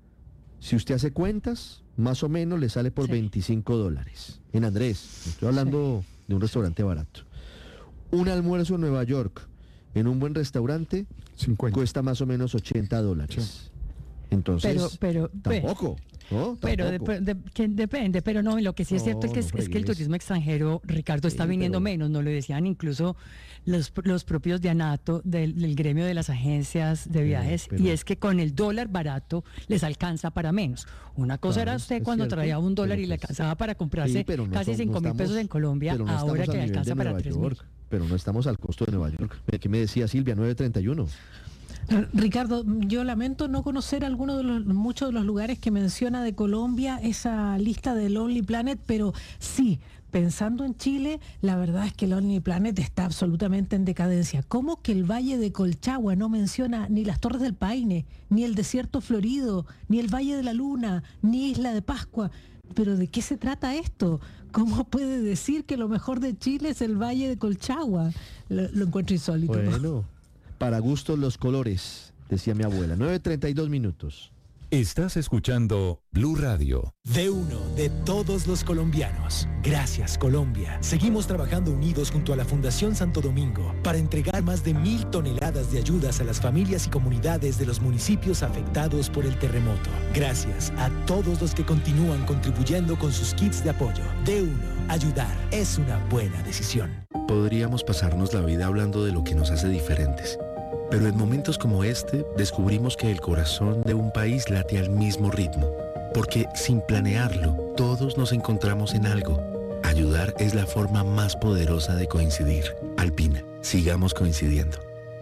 si usted hace cuentas, más o menos le sale por Sí. veinticinco dólares. En Andrés, estoy hablando de un restaurante barato. Un almuerzo en Nueva York, en un buen restaurante, cincuenta. cuesta más o menos ochenta dólares. Entonces, Pero, pero, pero- tampoco, ¿no? Pero Tampoco. dep- de- que depende, pero no, lo que sí es No, cierto es que, no es, es que el fregues. turismo extranjero, Ricardo, está Sí, viniendo pero- menos, nos lo decían incluso los, los propios de ANATO, del, del gremio de las agencias de viajes, pero- y es que con el dólar barato les alcanza para menos. Una cosa Claro, era usted es cuando cierto, traía un dólar pero y le pues- alcanzaba para comprarse Sí, pero no casi som- no cinco mil pesos estamos- en Colombia, pero no ahora estamos que le al nivel alcanza de para Nueva tres mil. York, pero no estamos al costo de Nueva York. Aquí me decía Silvia, nueve treinta y uno. Ricardo, yo lamento no conocer algunos de los, muchos de los lugares que menciona de Colombia, esa lista de Lonely Planet, pero sí, pensando en Chile, la verdad es que Lonely Planet está absolutamente en decadencia. ¿Cómo que el Valle de Colchagua no menciona ni las Torres del Paine, ni el Desierto Florido, ni el Valle de la Luna, ni Isla de Pascua? ¿Pero de qué se trata esto? ¿Cómo puede decir que lo mejor de Chile es el Valle de Colchagua? Lo, lo encuentro insólito. Bueno, para gustos los colores, decía mi abuela. nueve treinta y dos minutos. Estás escuchando Blue Radio. De uno, de todos los colombianos. Gracias, Colombia. Seguimos trabajando unidos junto a la Fundación Santo Domingo para entregar más de mil toneladas de ayudas a las familias y comunidades de los municipios afectados por el terremoto. Gracias a todos los que continúan contribuyendo con sus kits de apoyo. De uno, ayudar es una buena decisión. Podríamos pasarnos la vida hablando de lo que nos hace diferentes, Pero en momentos como este, descubrimos que el corazón de un país late al mismo ritmo. Porque sin planearlo, todos nos encontramos en algo. Ayudar es la forma más poderosa de coincidir. Alpina, sigamos coincidiendo.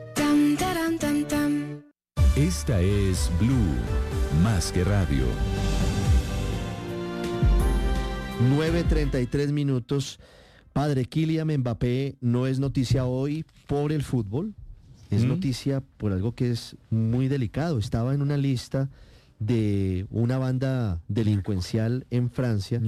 Esta es Blue, más que radio. nueve treinta y tres minutos. Padre, Kylian Mbappé no es noticia hoy por el fútbol, es ¿Mm? noticia por algo que es muy delicado. Estaba en una lista de una banda delincuencial en Francia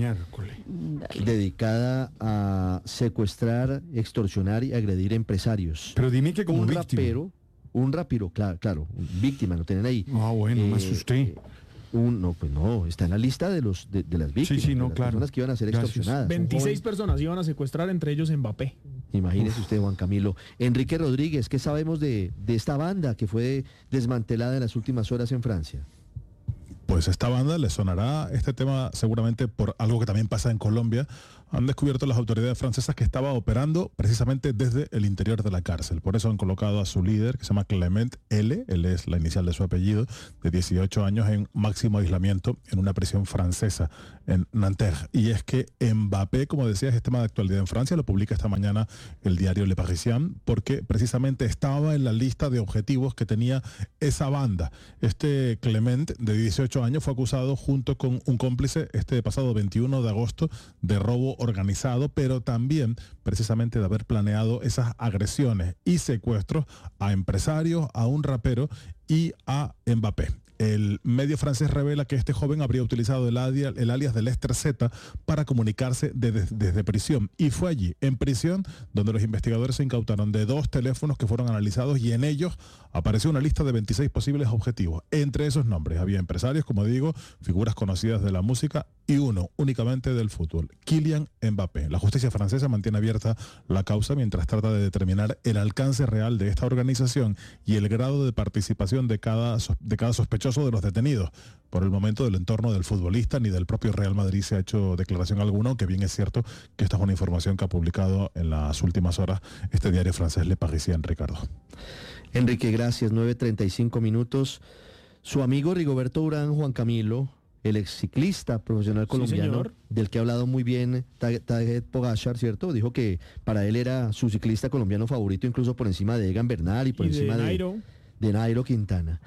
dedicada a secuestrar, extorsionar y agredir empresarios. Pero dime que como un víctima. rapero, un rapero, claro, claro, víctima, lo tienen ahí. Ah, bueno, me Eh, asusté. Un, no, pues no, está en la lista de los de, de las víctimas, sí, no, de las claro. personas que iban a ser Gracias. extorsionadas. veintiséis personas iban a secuestrar, entre ellos Mbappé. Imagínese usted, Juan Camilo. Enrique Rodríguez, ¿qué sabemos de, de esta banda que fue desmantelada en las últimas horas en Francia? Pues a esta banda le sonará este tema seguramente por algo que también pasa en Colombia. Han descubierto las autoridades francesas que estaba operando precisamente desde el interior de la cárcel. Por eso han colocado a su líder, que se llama Clement L, él es la inicial de su apellido, de dieciocho años en máximo aislamiento en una prisión francesa en Nanterre. Y es que Mbappé, como decías, es tema de actualidad en Francia, lo publica esta mañana el diario Le Parisien, porque precisamente estaba en la lista de objetivos que tenía esa banda. Este Clement, de dieciocho años, fue acusado junto con un cómplice este pasado veintiuno de agosto de robo organizado, pero también precisamente de haber planeado esas agresiones y secuestros a empresarios, a un rapero y a Mbappé. El medio francés revela que este joven habría utilizado el, adia, el alias de Lester Z para comunicarse desde, desde prisión. Y fue allí, en prisión, donde los investigadores se incautaron de dos teléfonos que fueron analizados y en ellos apareció una lista de veintiséis posibles objetivos. Entre esos nombres había empresarios, como digo, figuras conocidas de la música y uno únicamente del fútbol, Kylian Mbappé. La justicia francesa mantiene abierta la causa mientras trata de determinar el alcance real de esta organización y el grado de participación de cada, de cada sospechoso de los detenidos. Por el momento, del entorno del futbolista ni del propio Real Madrid se ha hecho declaración alguna, aunque bien es cierto que esta es una información que ha publicado en las últimas horas este diario francés Le Parisien, Ricardo. Enrique, gracias. nueve treinta y cinco minutos. Su amigo Rigoberto Urán, Juan Camilo, el ex ciclista profesional colombiano, señor. del que ha hablado muy bien Tadej Pogacar, ¿cierto? Dijo que para él era su ciclista colombiano favorito, incluso por encima de Egan Bernal y por Y de encima de Nairo. de Nairo Quintana.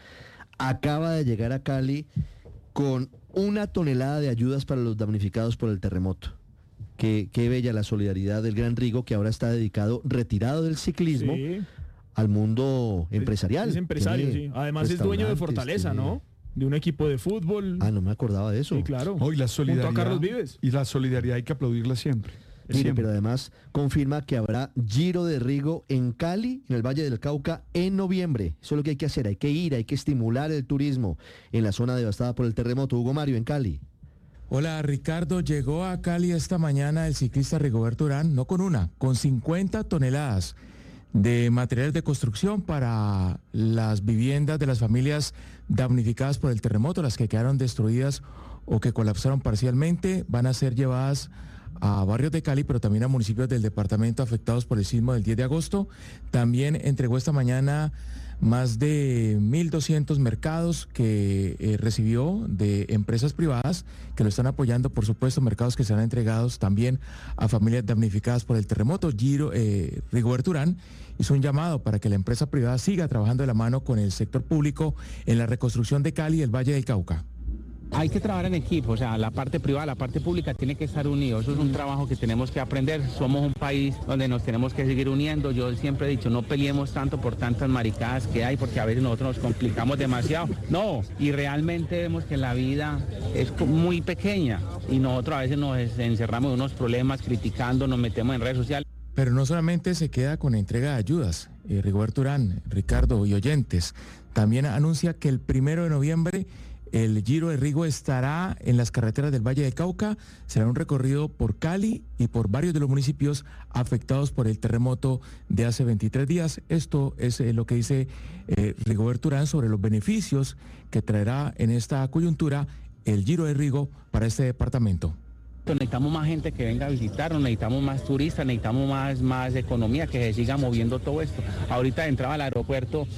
Acaba de llegar a Cali con una tonelada de ayudas para los damnificados por el terremoto. Qué, qué bella la solidaridad del gran Rigo, que ahora está dedicado, retirado del ciclismo, Sí. al mundo empresarial. Es empresario, Tiene sí. Además es dueño de restaurantes, Fortaleza, tiene- ¿no? De un equipo de fútbol. Ah, no me acordaba de eso. Sí, claro. Hoy la solidaridad. Junto a Carlos Vives. Y la solidaridad hay que aplaudirla siempre. Mire, Siempre. pero además confirma que habrá Giro de Rigo en Cali, en el Valle del Cauca, en noviembre. Eso es lo que hay que hacer, hay que ir, hay que estimular el turismo en la zona devastada por el terremoto. Hugo Mario, en Cali. Hola Ricardo, llegó a Cali esta mañana el ciclista Rigoberto Urán, no con una, con cincuenta toneladas de materiales de construcción para las viviendas de las familias damnificadas por el terremoto, las que quedaron destruidas o que colapsaron parcialmente, van a ser llevadas a barrios de Cali, pero también a municipios del departamento afectados por el sismo del diez de agosto. También entregó esta mañana más de mil doscientos mercados que eh, recibió de empresas privadas que lo están apoyando, por supuesto, mercados que serán entregados también a familias damnificadas por el terremoto. Giro, eh, Rigoberto Urán hizo un llamado para que la empresa privada siga trabajando de la mano con el sector público en la reconstrucción de Cali y el Valle del Cauca. Hay que trabajar en equipo, o sea, la parte privada, la parte pública tiene que estar unidos. Eso es un trabajo que tenemos que aprender. Somos un país donde nos tenemos que seguir uniendo. Yo siempre he dicho, no peleemos tanto por tantas maricadas que hay, porque a veces nosotros nos complicamos demasiado. No, y realmente vemos que la vida es muy pequeña y nosotros a veces nos encerramos en unos problemas criticando, nos metemos en redes sociales. Pero no solamente se queda con la entrega de ayudas. Eh, Rigoberto Urán, Ricardo y oyentes, también anuncia que el primero de noviembre el Giro de Rigo estará en las carreteras del Valle del Cauca. Será un recorrido por Cali y por varios de los municipios afectados por el terremoto de hace veintitrés días. Esto es eh, lo que dice eh, Rigoberto Urán sobre los beneficios que traerá en esta coyuntura el Giro de Rigo para este departamento. Necesitamos más gente que venga a visitarnos, necesitamos más turistas, necesitamos más, más economía, que se siga moviendo todo esto. Ahorita entraba al aeropuerto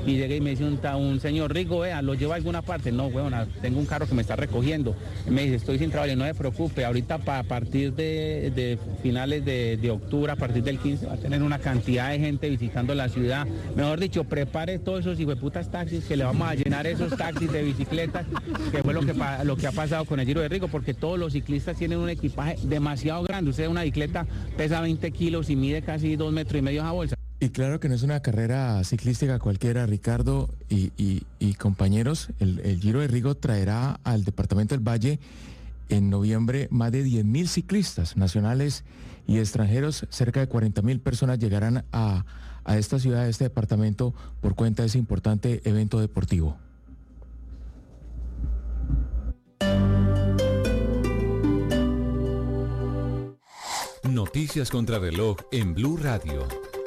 y llegué y me dice un, ta- un señor, Rigo, vea, ¿lo llevo a alguna parte? No, huevona, tengo un carro que me está recogiendo. Y me dice, estoy sin trabajo, y no se preocupe, ahorita pa- a partir de, de finales de, de octubre, a partir del quince, va a tener una cantidad de gente visitando la ciudad. Mejor dicho, prepare todos esos hijueputas taxis, que le vamos a llenar esos taxis de bicicletas, que fue lo que, pa- lo que ha pasado con el Giro de Rigo, porque todos los ciclistas tienen un equipaje demasiado grande. Usted, una bicicleta pesa veinte kilos y mide casi dos metros y medio esa bolsa. Y claro que no es una carrera ciclística cualquiera, Ricardo y, y- y compañeros. El, el Giro de Rigo traerá al departamento del Valle en noviembre más de diez mil ciclistas nacionales y extranjeros. Cerca de cuarenta mil personas llegarán a, a esta ciudad, a este departamento, por cuenta de ese importante evento deportivo. Noticias contra reloj en Blue Radio.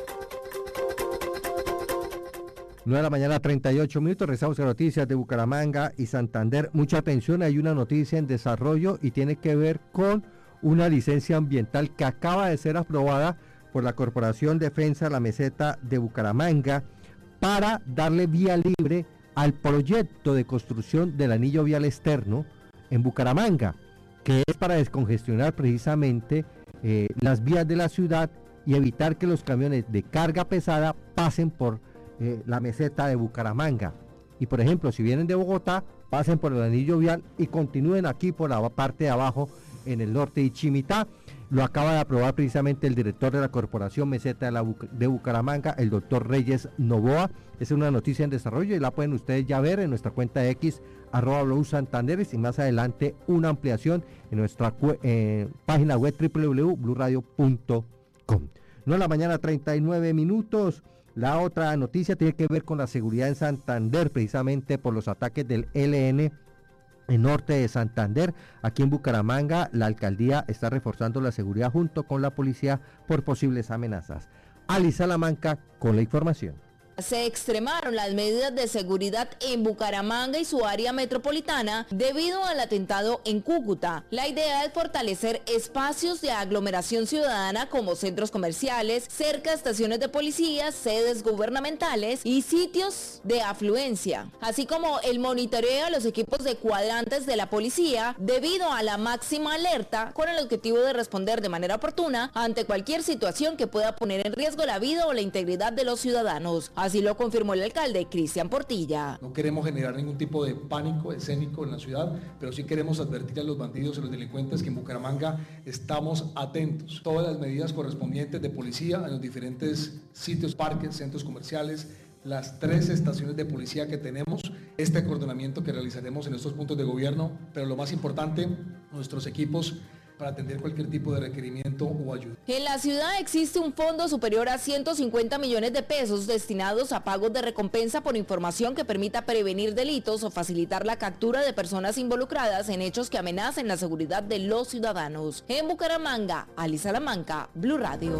nueve de la mañana, treinta y ocho minutos. Rezamos a noticias de Bucaramanga y Santander. Mucha atención, hay una noticia en desarrollo y tiene que ver con una licencia ambiental que acaba de ser aprobada por la Corporación Defensa de la Meseta de Bucaramanga para darle vía libre al proyecto de construcción del anillo vial externo en Bucaramanga, que es para descongestionar precisamente eh, las vías de la ciudad y evitar que los camiones de carga pesada pasen por eh, la meseta de Bucaramanga. Y por ejemplo, si vienen de Bogotá, pasen por el anillo vial y continúen aquí por la parte de abajo en el norte de Chimitá. Lo acaba de aprobar precisamente el director de la Corporación Meseta de, la Buc- de Bucaramanga, el doctor Reyes Novoa. Es una noticia en desarrollo y la pueden ustedes ya ver en nuestra cuenta de X, arroba Blue Santanderes, y más adelante una ampliación en nuestra cu- eh, página web doble u doble u doble u punto blue radio punto com. nueve de la mañana, treinta y nueve minutos. La otra noticia tiene que ver con la seguridad en Santander, precisamente por los ataques del E L N en norte de Santander. Aquí en Bucaramanga, la alcaldía está reforzando la seguridad junto con la policía por posibles amenazas. Ali Salamanca con la información. Se extremaron las medidas de seguridad en Bucaramanga y su área metropolitana debido al atentado en Cúcuta. La idea es fortalecer espacios de aglomeración ciudadana como centros comerciales, cerca de estaciones de policía, sedes gubernamentales y sitios de afluencia, así como el monitoreo a los equipos de cuadrantes de la policía debido a la máxima alerta, con el objetivo de responder de manera oportuna ante cualquier situación que pueda poner en riesgo la vida o la integridad de los ciudadanos. Así lo confirmó el alcalde Cristian Portilla. No queremos generar ningún tipo de pánico escénico en la ciudad, pero sí queremos advertir a los bandidos y los delincuentes que en Bucaramanga estamos atentos. Todas las medidas correspondientes de policía en los diferentes sitios, parques, centros comerciales, las tres estaciones de policía que tenemos, este coordinamiento que realizaremos en estos puntos de gobierno, pero lo más importante, nuestros equipos para atender cualquier tipo de requerimiento o ayuda. En la ciudad existe un fondo superior a ciento cincuenta millones de pesos destinados a pagos de recompensa por información que permita prevenir delitos o facilitar la captura de personas involucradas en hechos que amenacen la seguridad de los ciudadanos. En Bucaramanga, Ali Salamanca, Blue Radio.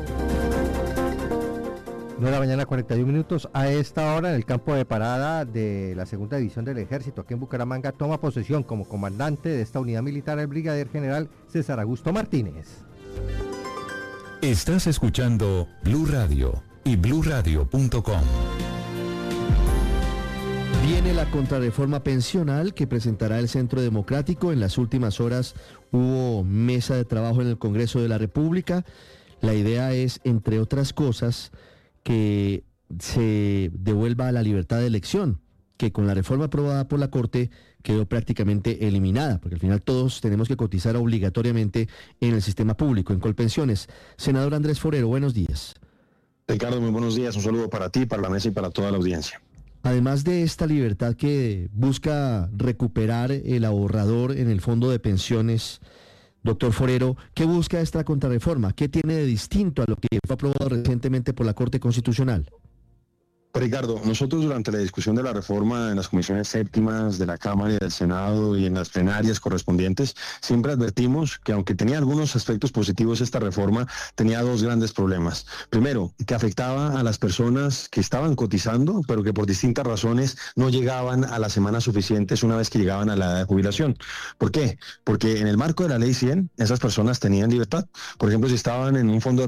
nueve de la mañana, cuarenta y un minutos. A esta hora, en el campo de parada de la segunda división del ejército aquí en Bucaramanga, toma posesión como comandante de esta unidad militar el brigadier general César Augusto Martínez. Estás escuchando Blue Radio y blue radio punto com. Viene la contrarreforma pensional que presentará el Centro Democrático. En las últimas horas hubo mesa de trabajo en el Congreso de la República. La idea es, entre otras cosas, que se devuelva la libertad de elección, que con la reforma aprobada por la Corte quedó prácticamente eliminada, porque al final todos tenemos que cotizar obligatoriamente en el sistema público, en Colpensiones. Senador Andrés Forero, buenos días. Ricardo, muy buenos días. Un saludo para ti, para la mesa y para toda la audiencia. Además de esta libertad que busca recuperar el ahorrador en el fondo de pensiones, doctor Forero, ¿qué busca esta contrarreforma? ¿Qué tiene de distinto a lo que fue aprobado recientemente por la Corte Constitucional? Ricardo, nosotros durante la discusión de la reforma en las comisiones séptimas de la Cámara y del Senado y en las plenarias correspondientes, siempre advertimos que aunque tenía algunos aspectos positivos esta reforma, tenía dos grandes problemas. Primero, que afectaba a las personas que estaban cotizando, pero que por distintas razones no llegaban a las semanas suficientes una vez que llegaban a la edad de jubilación. ¿Por qué? Porque en el marco de la Ley cien, esas personas tenían libertad. Por ejemplo, si estaban en un fondo de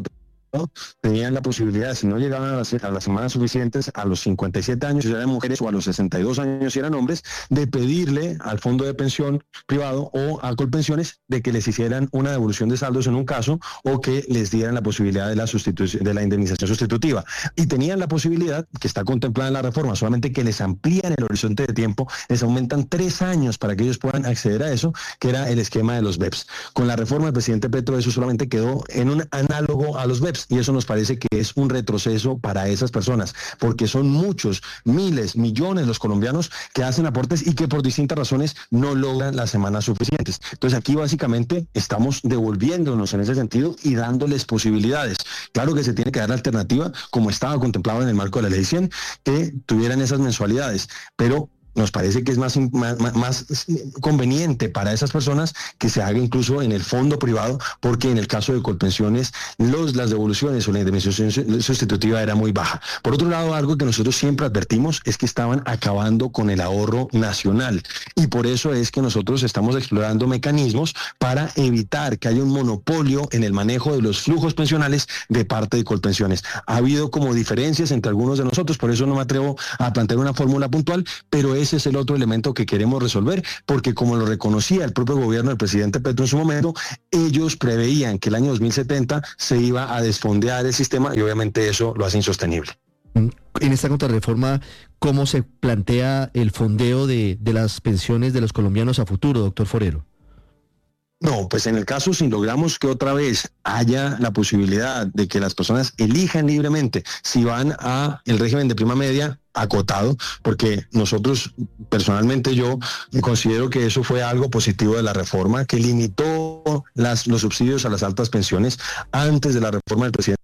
tenían la posibilidad, si no llegaban a las, a las semanas suficientes, a los cincuenta y siete años si eran mujeres o a los sesenta y dos años si eran hombres, de pedirle al fondo de pensión privado o a Colpensiones de que les hicieran una devolución de saldos en un caso o que les dieran la posibilidad de la sustitución, de la indemnización sustitutiva. Y tenían la posibilidad, que está contemplada en la reforma, solamente que les amplían el horizonte de tiempo, les aumentan tres años para que ellos puedan acceder a eso, que era el esquema de los B E Ps. Con la reforma del presidente Petro eso solamente quedó en un análogo a los B E Ps y eso nos parece que es un retroceso para esas personas, porque son muchos, miles, millones los colombianos que hacen aportes y que por distintas razones no logran las semanas suficientes. Entonces aquí básicamente estamos devolviéndonos en ese sentido y dándoles posibilidades. Claro que se tiene que dar la alternativa, como estaba contemplado en el marco de la ley cien, que tuvieran esas mensualidades, pero nos parece que es más, más, más conveniente para esas personas que se haga incluso en el fondo privado, porque en el caso de Colpensiones los, las devoluciones o la indemnización sustitutiva era muy baja. Por otro lado, algo que nosotros siempre advertimos es que estaban acabando con el ahorro nacional y por eso es que nosotros estamos explorando mecanismos para evitar que haya un monopolio en el manejo de los flujos pensionales de parte de Colpensiones. Ha habido como diferencias entre algunos de nosotros, por eso no me atrevo a plantear una fórmula puntual, pero es Ese es el otro elemento que queremos resolver, porque como lo reconocía el propio gobierno del presidente Petro en su momento, ellos preveían que el año dos mil setenta se iba a desfondear el sistema y obviamente eso lo hace insostenible. En esta contrarreforma, ¿cómo se plantea el fondeo de, de las pensiones de los colombianos a futuro, doctor Forero? No, pues en el caso si logramos que otra vez haya la posibilidad de que las personas elijan libremente si van a el régimen de prima media acotado, porque nosotros, personalmente yo, considero que eso fue algo positivo de la reforma, que limitó las, los subsidios a las altas pensiones antes de la reforma del presidente.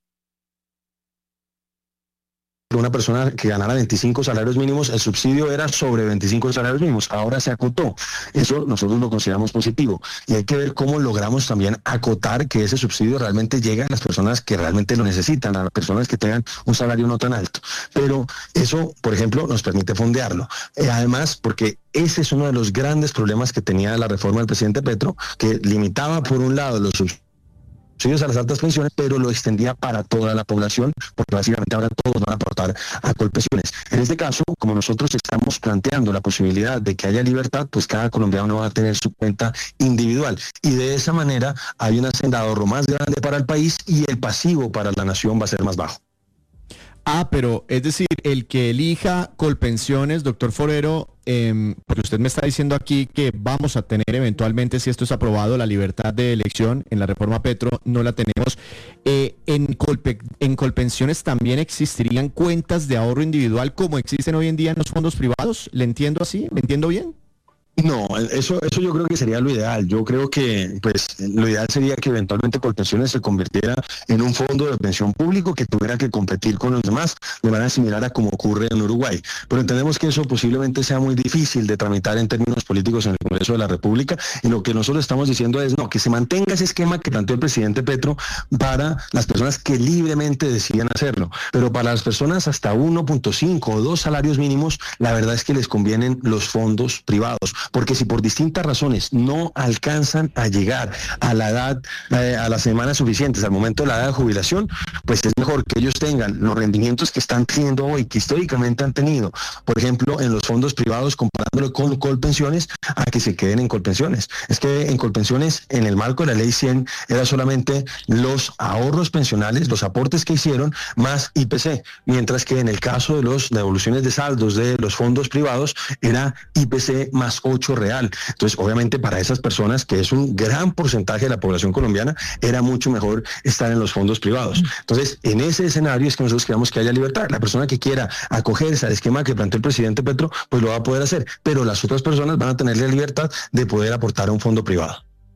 Una persona que ganara veinticinco salarios mínimos, el subsidio era sobre veinticinco salarios mínimos, ahora se acotó. Eso nosotros lo consideramos positivo y hay que ver cómo logramos también acotar que ese subsidio realmente llegue a las personas que realmente lo necesitan, a las personas que tengan un salario no tan alto. Pero eso, por ejemplo, nos permite fondearlo. Eh, además, porque ese es uno de los grandes problemas que tenía la reforma del presidente Petro, que limitaba por un lado los subsidios a las altas pensiones, pero lo extendía para toda la población, porque básicamente ahora todos van a aportar a Colpensiones. En este caso, como nosotros estamos planteando la posibilidad de que haya libertad, pues cada colombiano va a tener su cuenta individual. Y de esa manera hay una senda de ahorro más grande para el país y el pasivo para la nación va a ser más bajo. Ah, pero es decir, el que elija Colpensiones, doctor Forero, eh, porque usted me está diciendo aquí que vamos a tener eventualmente, si esto es aprobado, la libertad de elección en la reforma Petro, no la tenemos. Eh, en, Colpe, en Colpensiones también existirían cuentas de ahorro individual como existen hoy en día en los fondos privados. ¿Le entiendo así? ¿Me entiendo bien? No, eso, eso yo creo que sería lo ideal. Yo creo que pues lo ideal sería que eventualmente Colpensiones se convirtiera en un fondo de pensión público que tuviera que competir con los demás de manera similar a como ocurre en Uruguay. Pero entendemos que eso posiblemente sea muy difícil de tramitar en términos políticos en el Congreso de la República y lo que nosotros estamos diciendo es no, que se mantenga ese esquema que planteó el presidente Petro para las personas que libremente decidan hacerlo. Pero para las personas hasta uno punto cinco o dos salarios mínimos, la verdad es que les convienen los fondos privados. Porque si por distintas razones no alcanzan a llegar a la edad, eh, a las semanas suficientes, al momento de la edad de jubilación, pues es mejor que ellos tengan los rendimientos que están teniendo hoy, que históricamente han tenido, por ejemplo, en los fondos privados, comparándolo con Colpensiones, a que se queden en Colpensiones. Es que en Colpensiones, en el marco de la ley cien, era solamente los ahorros pensionales, los aportes que hicieron, más I P C, mientras que en el caso de las devoluciones de saldos de los fondos privados, era I P C más ocho real. Entonces, obviamente para esas personas, que es un gran porcentaje de la población colombiana, era mucho mejor estar en los fondos privados. Entonces, en ese escenario es que nosotros queremos que haya libertad. La persona que quiera acogerse al esquema que planteó el presidente Petro, pues lo va a poder hacer, pero las otras personas van a tener la libertad de poder aportar a un fondo privado.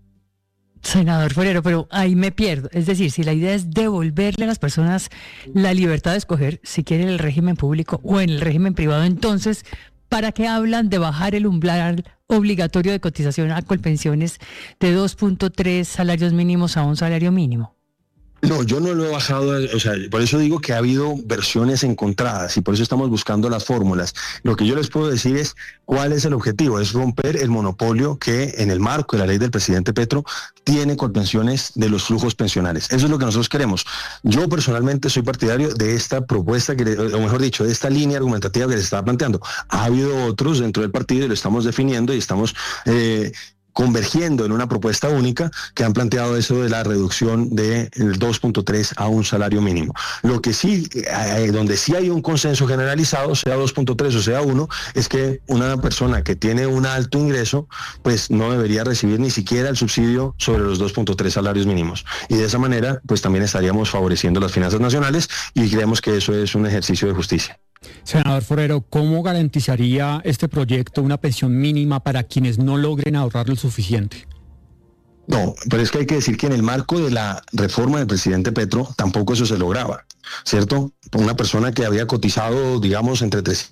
Senador Forero, pero ahí me pierdo. Es decir, si la idea es devolverle a las personas la libertad de escoger si quieren el régimen público o en el régimen privado, entonces, ¿para qué hablan de bajar el umbral obligatorio de cotización a Colpensiones de dos punto tres salarios mínimos a un salario mínimo? No, yo no lo he bajado, o sea, por eso digo que ha habido versiones encontradas y por eso estamos buscando las fórmulas. Lo que yo les puedo decir es cuál es el objetivo, es romper el monopolio que en el marco de la ley del presidente Petro tiene con pensiones de los flujos pensionales. Eso es lo que nosotros queremos. Yo personalmente soy partidario de esta propuesta, que, o mejor dicho, de esta línea argumentativa que les estaba planteando. Ha habido otros dentro del partido y lo estamos definiendo y estamos... Eh, convergiendo en una propuesta única que han planteado eso de la reducción del dos punto tres a un salario mínimo. Lo que sí, eh, donde sí hay un consenso generalizado, sea dos punto tres o sea uno, es que una persona que tiene un alto ingreso, pues no debería recibir ni siquiera el subsidio sobre los dos punto tres salarios mínimos. Y de esa manera, pues también estaríamos favoreciendo las finanzas nacionales y creemos que eso es un ejercicio de justicia. Senador Forero, ¿cómo garantizaría este proyecto una pensión mínima para quienes no logren ahorrar lo suficiente? No, pero es que hay que decir que en el marco de la reforma del presidente Petro tampoco eso se lograba, ¿cierto? Una persona que había cotizado, digamos, entre tres...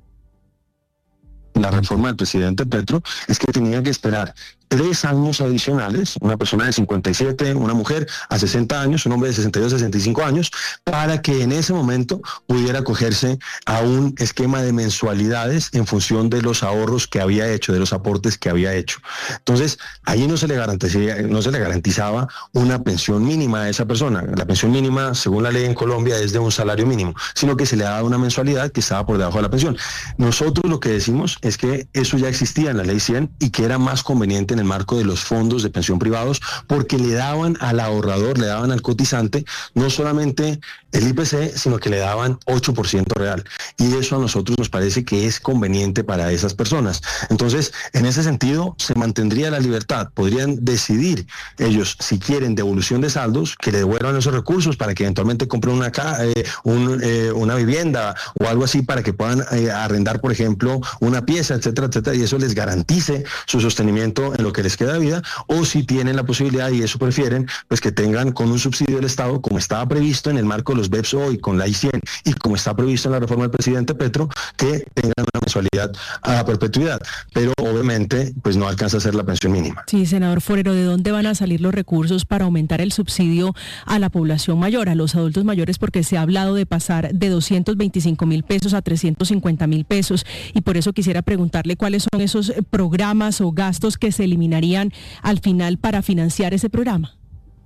La reforma del presidente Petro es que tenía que esperar tres años adicionales, una persona de cincuenta y siete, una mujer a sesenta años, un hombre de sesenta y dos, sesenta y cinco años, para que en ese momento pudiera acogerse a un esquema de mensualidades en función de los ahorros que había hecho, de los aportes que había hecho. Entonces, ahí no se le garantizaba, no se le garantizaba una pensión mínima a esa persona. La pensión mínima, según la ley en Colombia, es de un salario mínimo, sino que se le daba una mensualidad que estaba por debajo de la pensión. Nosotros lo que decimos es que eso ya existía en la ley cien y que era más conveniente en el marco de los fondos de pensión privados, porque le daban al ahorrador, le daban al cotizante, no solamente el I P C, sino que le daban ocho por ciento real. Y eso a nosotros nos parece que es conveniente para esas personas. Entonces, en ese sentido, se mantendría la libertad. Podrían decidir ellos, si quieren devolución de saldos, que le devuelvan esos recursos para que eventualmente compren una, eh, un, eh, una vivienda o algo así para que puedan eh, arrendar, por ejemplo, una pieza, etcétera, etcétera, y eso les garantice su sostenimiento en lo que les queda de vida, o si tienen la posibilidad, y eso prefieren, pues que tengan con un subsidio del Estado, como estaba previsto en el marco de los B E P S hoy, con la I cien, y como está previsto en la reforma del presidente Petro, que tengan una mensualidad a perpetuidad. Pero obviamente, pues no alcanza a ser la pensión mínima. Sí, senador Forero, ¿de dónde van a salir los recursos para aumentar el subsidio a la población mayor, a los adultos mayores? Porque se ha hablado de pasar de doscientos veinticinco mil pesos a trescientos cincuenta mil pesos, y por eso quisiera preguntarle cuáles son esos programas o gastos que se eliminarían al final para financiar ese programa.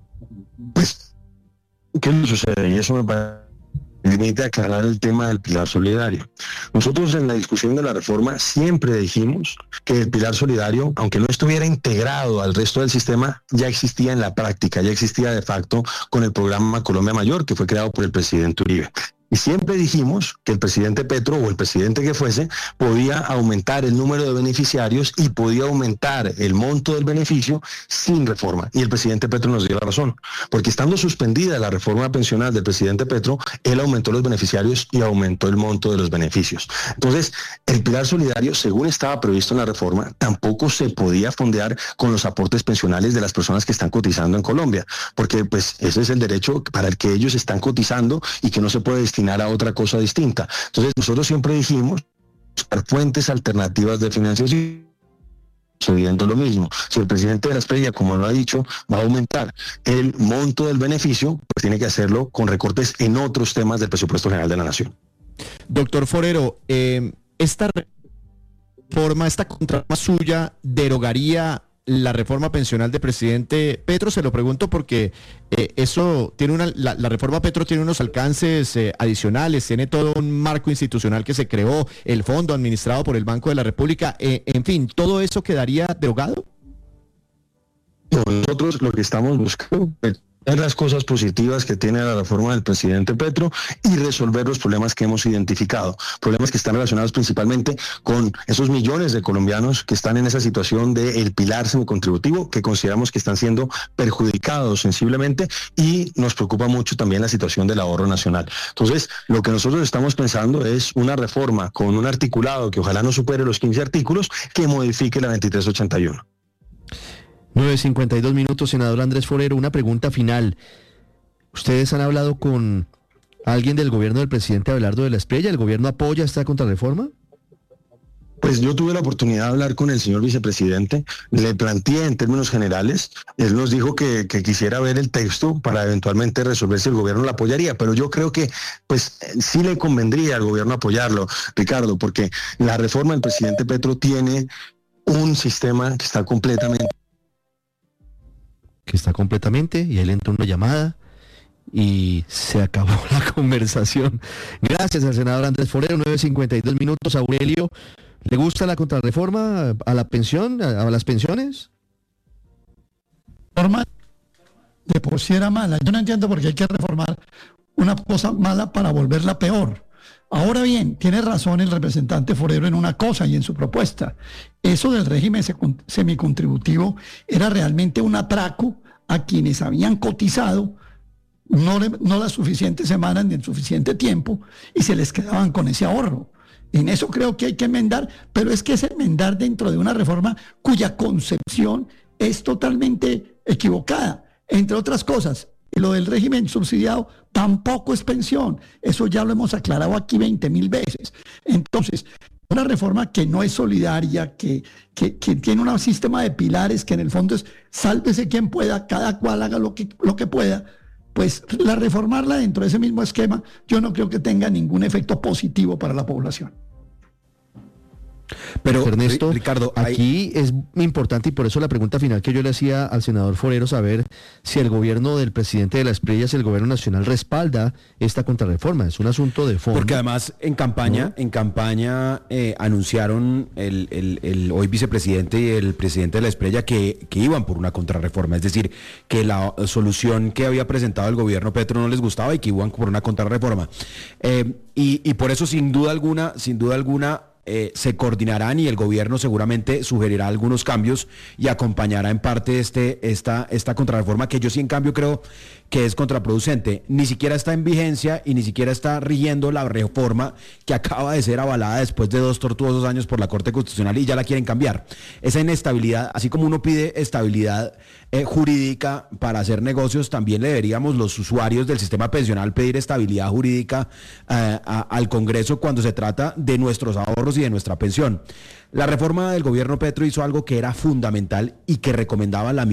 Pues, ¿qué nos sucede? Y eso me permite aclarar el tema del pilar solidario. Nosotros en la discusión de la reforma siempre dijimos que el pilar solidario, aunque no estuviera integrado al resto del sistema, ya existía en la práctica, ya existía de facto con el programa Colombia Mayor, que fue creado por el presidente Uribe. Y siempre dijimos que el presidente Petro o el presidente que fuese podía aumentar el número de beneficiarios y podía aumentar el monto del beneficio sin reforma. Y el presidente Petro nos dio la razón, porque estando suspendida la reforma pensional del presidente Petro, él aumentó los beneficiarios y aumentó el monto de los beneficios. Entonces, el pilar solidario, según estaba previsto en la reforma, tampoco se podía fondear con los aportes pensionales de las personas que están cotizando en Colombia, porque pues ese es el derecho para el que ellos están cotizando y que no se puede destinar a otra cosa distinta. Entonces nosotros siempre dijimos buscar fuentes alternativas de financiación, sucediendo lo mismo. Si el presidente de la Espriella, como lo ha dicho, va a aumentar el monto del beneficio, pues tiene que hacerlo con recortes en otros temas del presupuesto general de la Nación. Doctor Forero, eh, esta reforma, esta contrata suya derogaría la reforma pensional del presidente Petro. Se lo pregunto porque eh, eso tiene una, la, la reforma Petro tiene unos alcances eh, adicionales, tiene todo un marco institucional que se creó, el fondo administrado por el Banco de la República, eh, en fin, ¿todo eso quedaría derogado? No, nosotros lo que estamos buscando es las cosas positivas que tiene la reforma del presidente Petro y resolver los problemas que hemos identificado, problemas que están relacionados principalmente con esos millones de colombianos que están en esa situación del pilar semicontributivo, que consideramos que están siendo perjudicados sensiblemente, y nos preocupa mucho también la situación del ahorro nacional. Entonces, lo que nosotros estamos pensando es una reforma con un articulado que ojalá no supere los quince artículos, que modifique la veintitrés ochenta y uno. nueve cincuenta y dos minutos, senador Andrés Forero, una pregunta final. ¿Ustedes han hablado con alguien del gobierno del presidente Abelardo de la Espriella? ¿El gobierno apoya esta contrarreforma? Pues yo tuve la oportunidad de hablar con el señor vicepresidente, le planteé en términos generales, él nos dijo que, que quisiera ver el texto para eventualmente resolver si el gobierno lo apoyaría, pero yo creo que pues sí le convendría al gobierno apoyarlo, Ricardo, porque la reforma del presidente Petro tiene un sistema que está completamente... Que está completamente, y ahí le entró una llamada y se acabó la conversación. Gracias al senador Andrés Forero, nueve cincuenta y dos minutos. Aurelio, ¿le gusta la contrarreforma a la pensión, a, a las pensiones? Forma de por sí era mala. Yo no entiendo por qué hay que reformar una cosa mala para volverla peor. Ahora bien, tiene razón el representante Forero en una cosa y en su propuesta. Eso del régimen semicontributivo era realmente un atraco a quienes habían cotizado no, le, no las suficientes semanas ni el suficiente tiempo y se les quedaban con ese ahorro. En eso creo que hay que enmendar, pero es que es enmendar dentro de una reforma cuya concepción es totalmente equivocada. Entre otras cosas, lo del régimen subsidiado tampoco es pensión. Eso ya lo hemos aclarado aquí veinte mil veces. Entonces, una reforma que no es solidaria, que, que, que tiene un sistema de pilares que en el fondo es sálvese quien pueda, cada cual haga lo que, lo que pueda, pues la reformarla dentro de ese mismo esquema yo no creo que tenga ningún efecto positivo para la población. Pero Ernesto, Ricardo, aquí hay... es importante, y por eso la pregunta final que yo le hacía al senador Forero, saber si el gobierno del presidente de las Prillas, el gobierno nacional, respalda esta contrarreforma. Es un asunto de fondo. Porque además en campaña, ¿no? en campaña eh, anunciaron el, el, el hoy vicepresidente y el presidente de la Esprella que, que iban por una contrarreforma, es decir, que la solución que había presentado el gobierno Petro no les gustaba y que iban por una contrarreforma. Eh, y, y por eso sin duda alguna, sin duda alguna, Eh, se coordinarán y el gobierno seguramente sugerirá algunos cambios y acompañará en parte este, esta, esta contrarreforma que yo sí en cambio creo que es contraproducente. Ni siquiera está en vigencia y ni siquiera está rigiendo la reforma que acaba de ser avalada después de dos tortuosos años por la Corte Constitucional y ya la quieren cambiar. Esa inestabilidad, así como uno pide estabilidad eh, jurídica para hacer negocios, también le deberíamos los usuarios del sistema pensional pedir estabilidad jurídica eh, a, al Congreso cuando se trata de nuestros ahorros y de nuestra pensión. La reforma del gobierno Petro hizo algo que era fundamental y que recomendaba la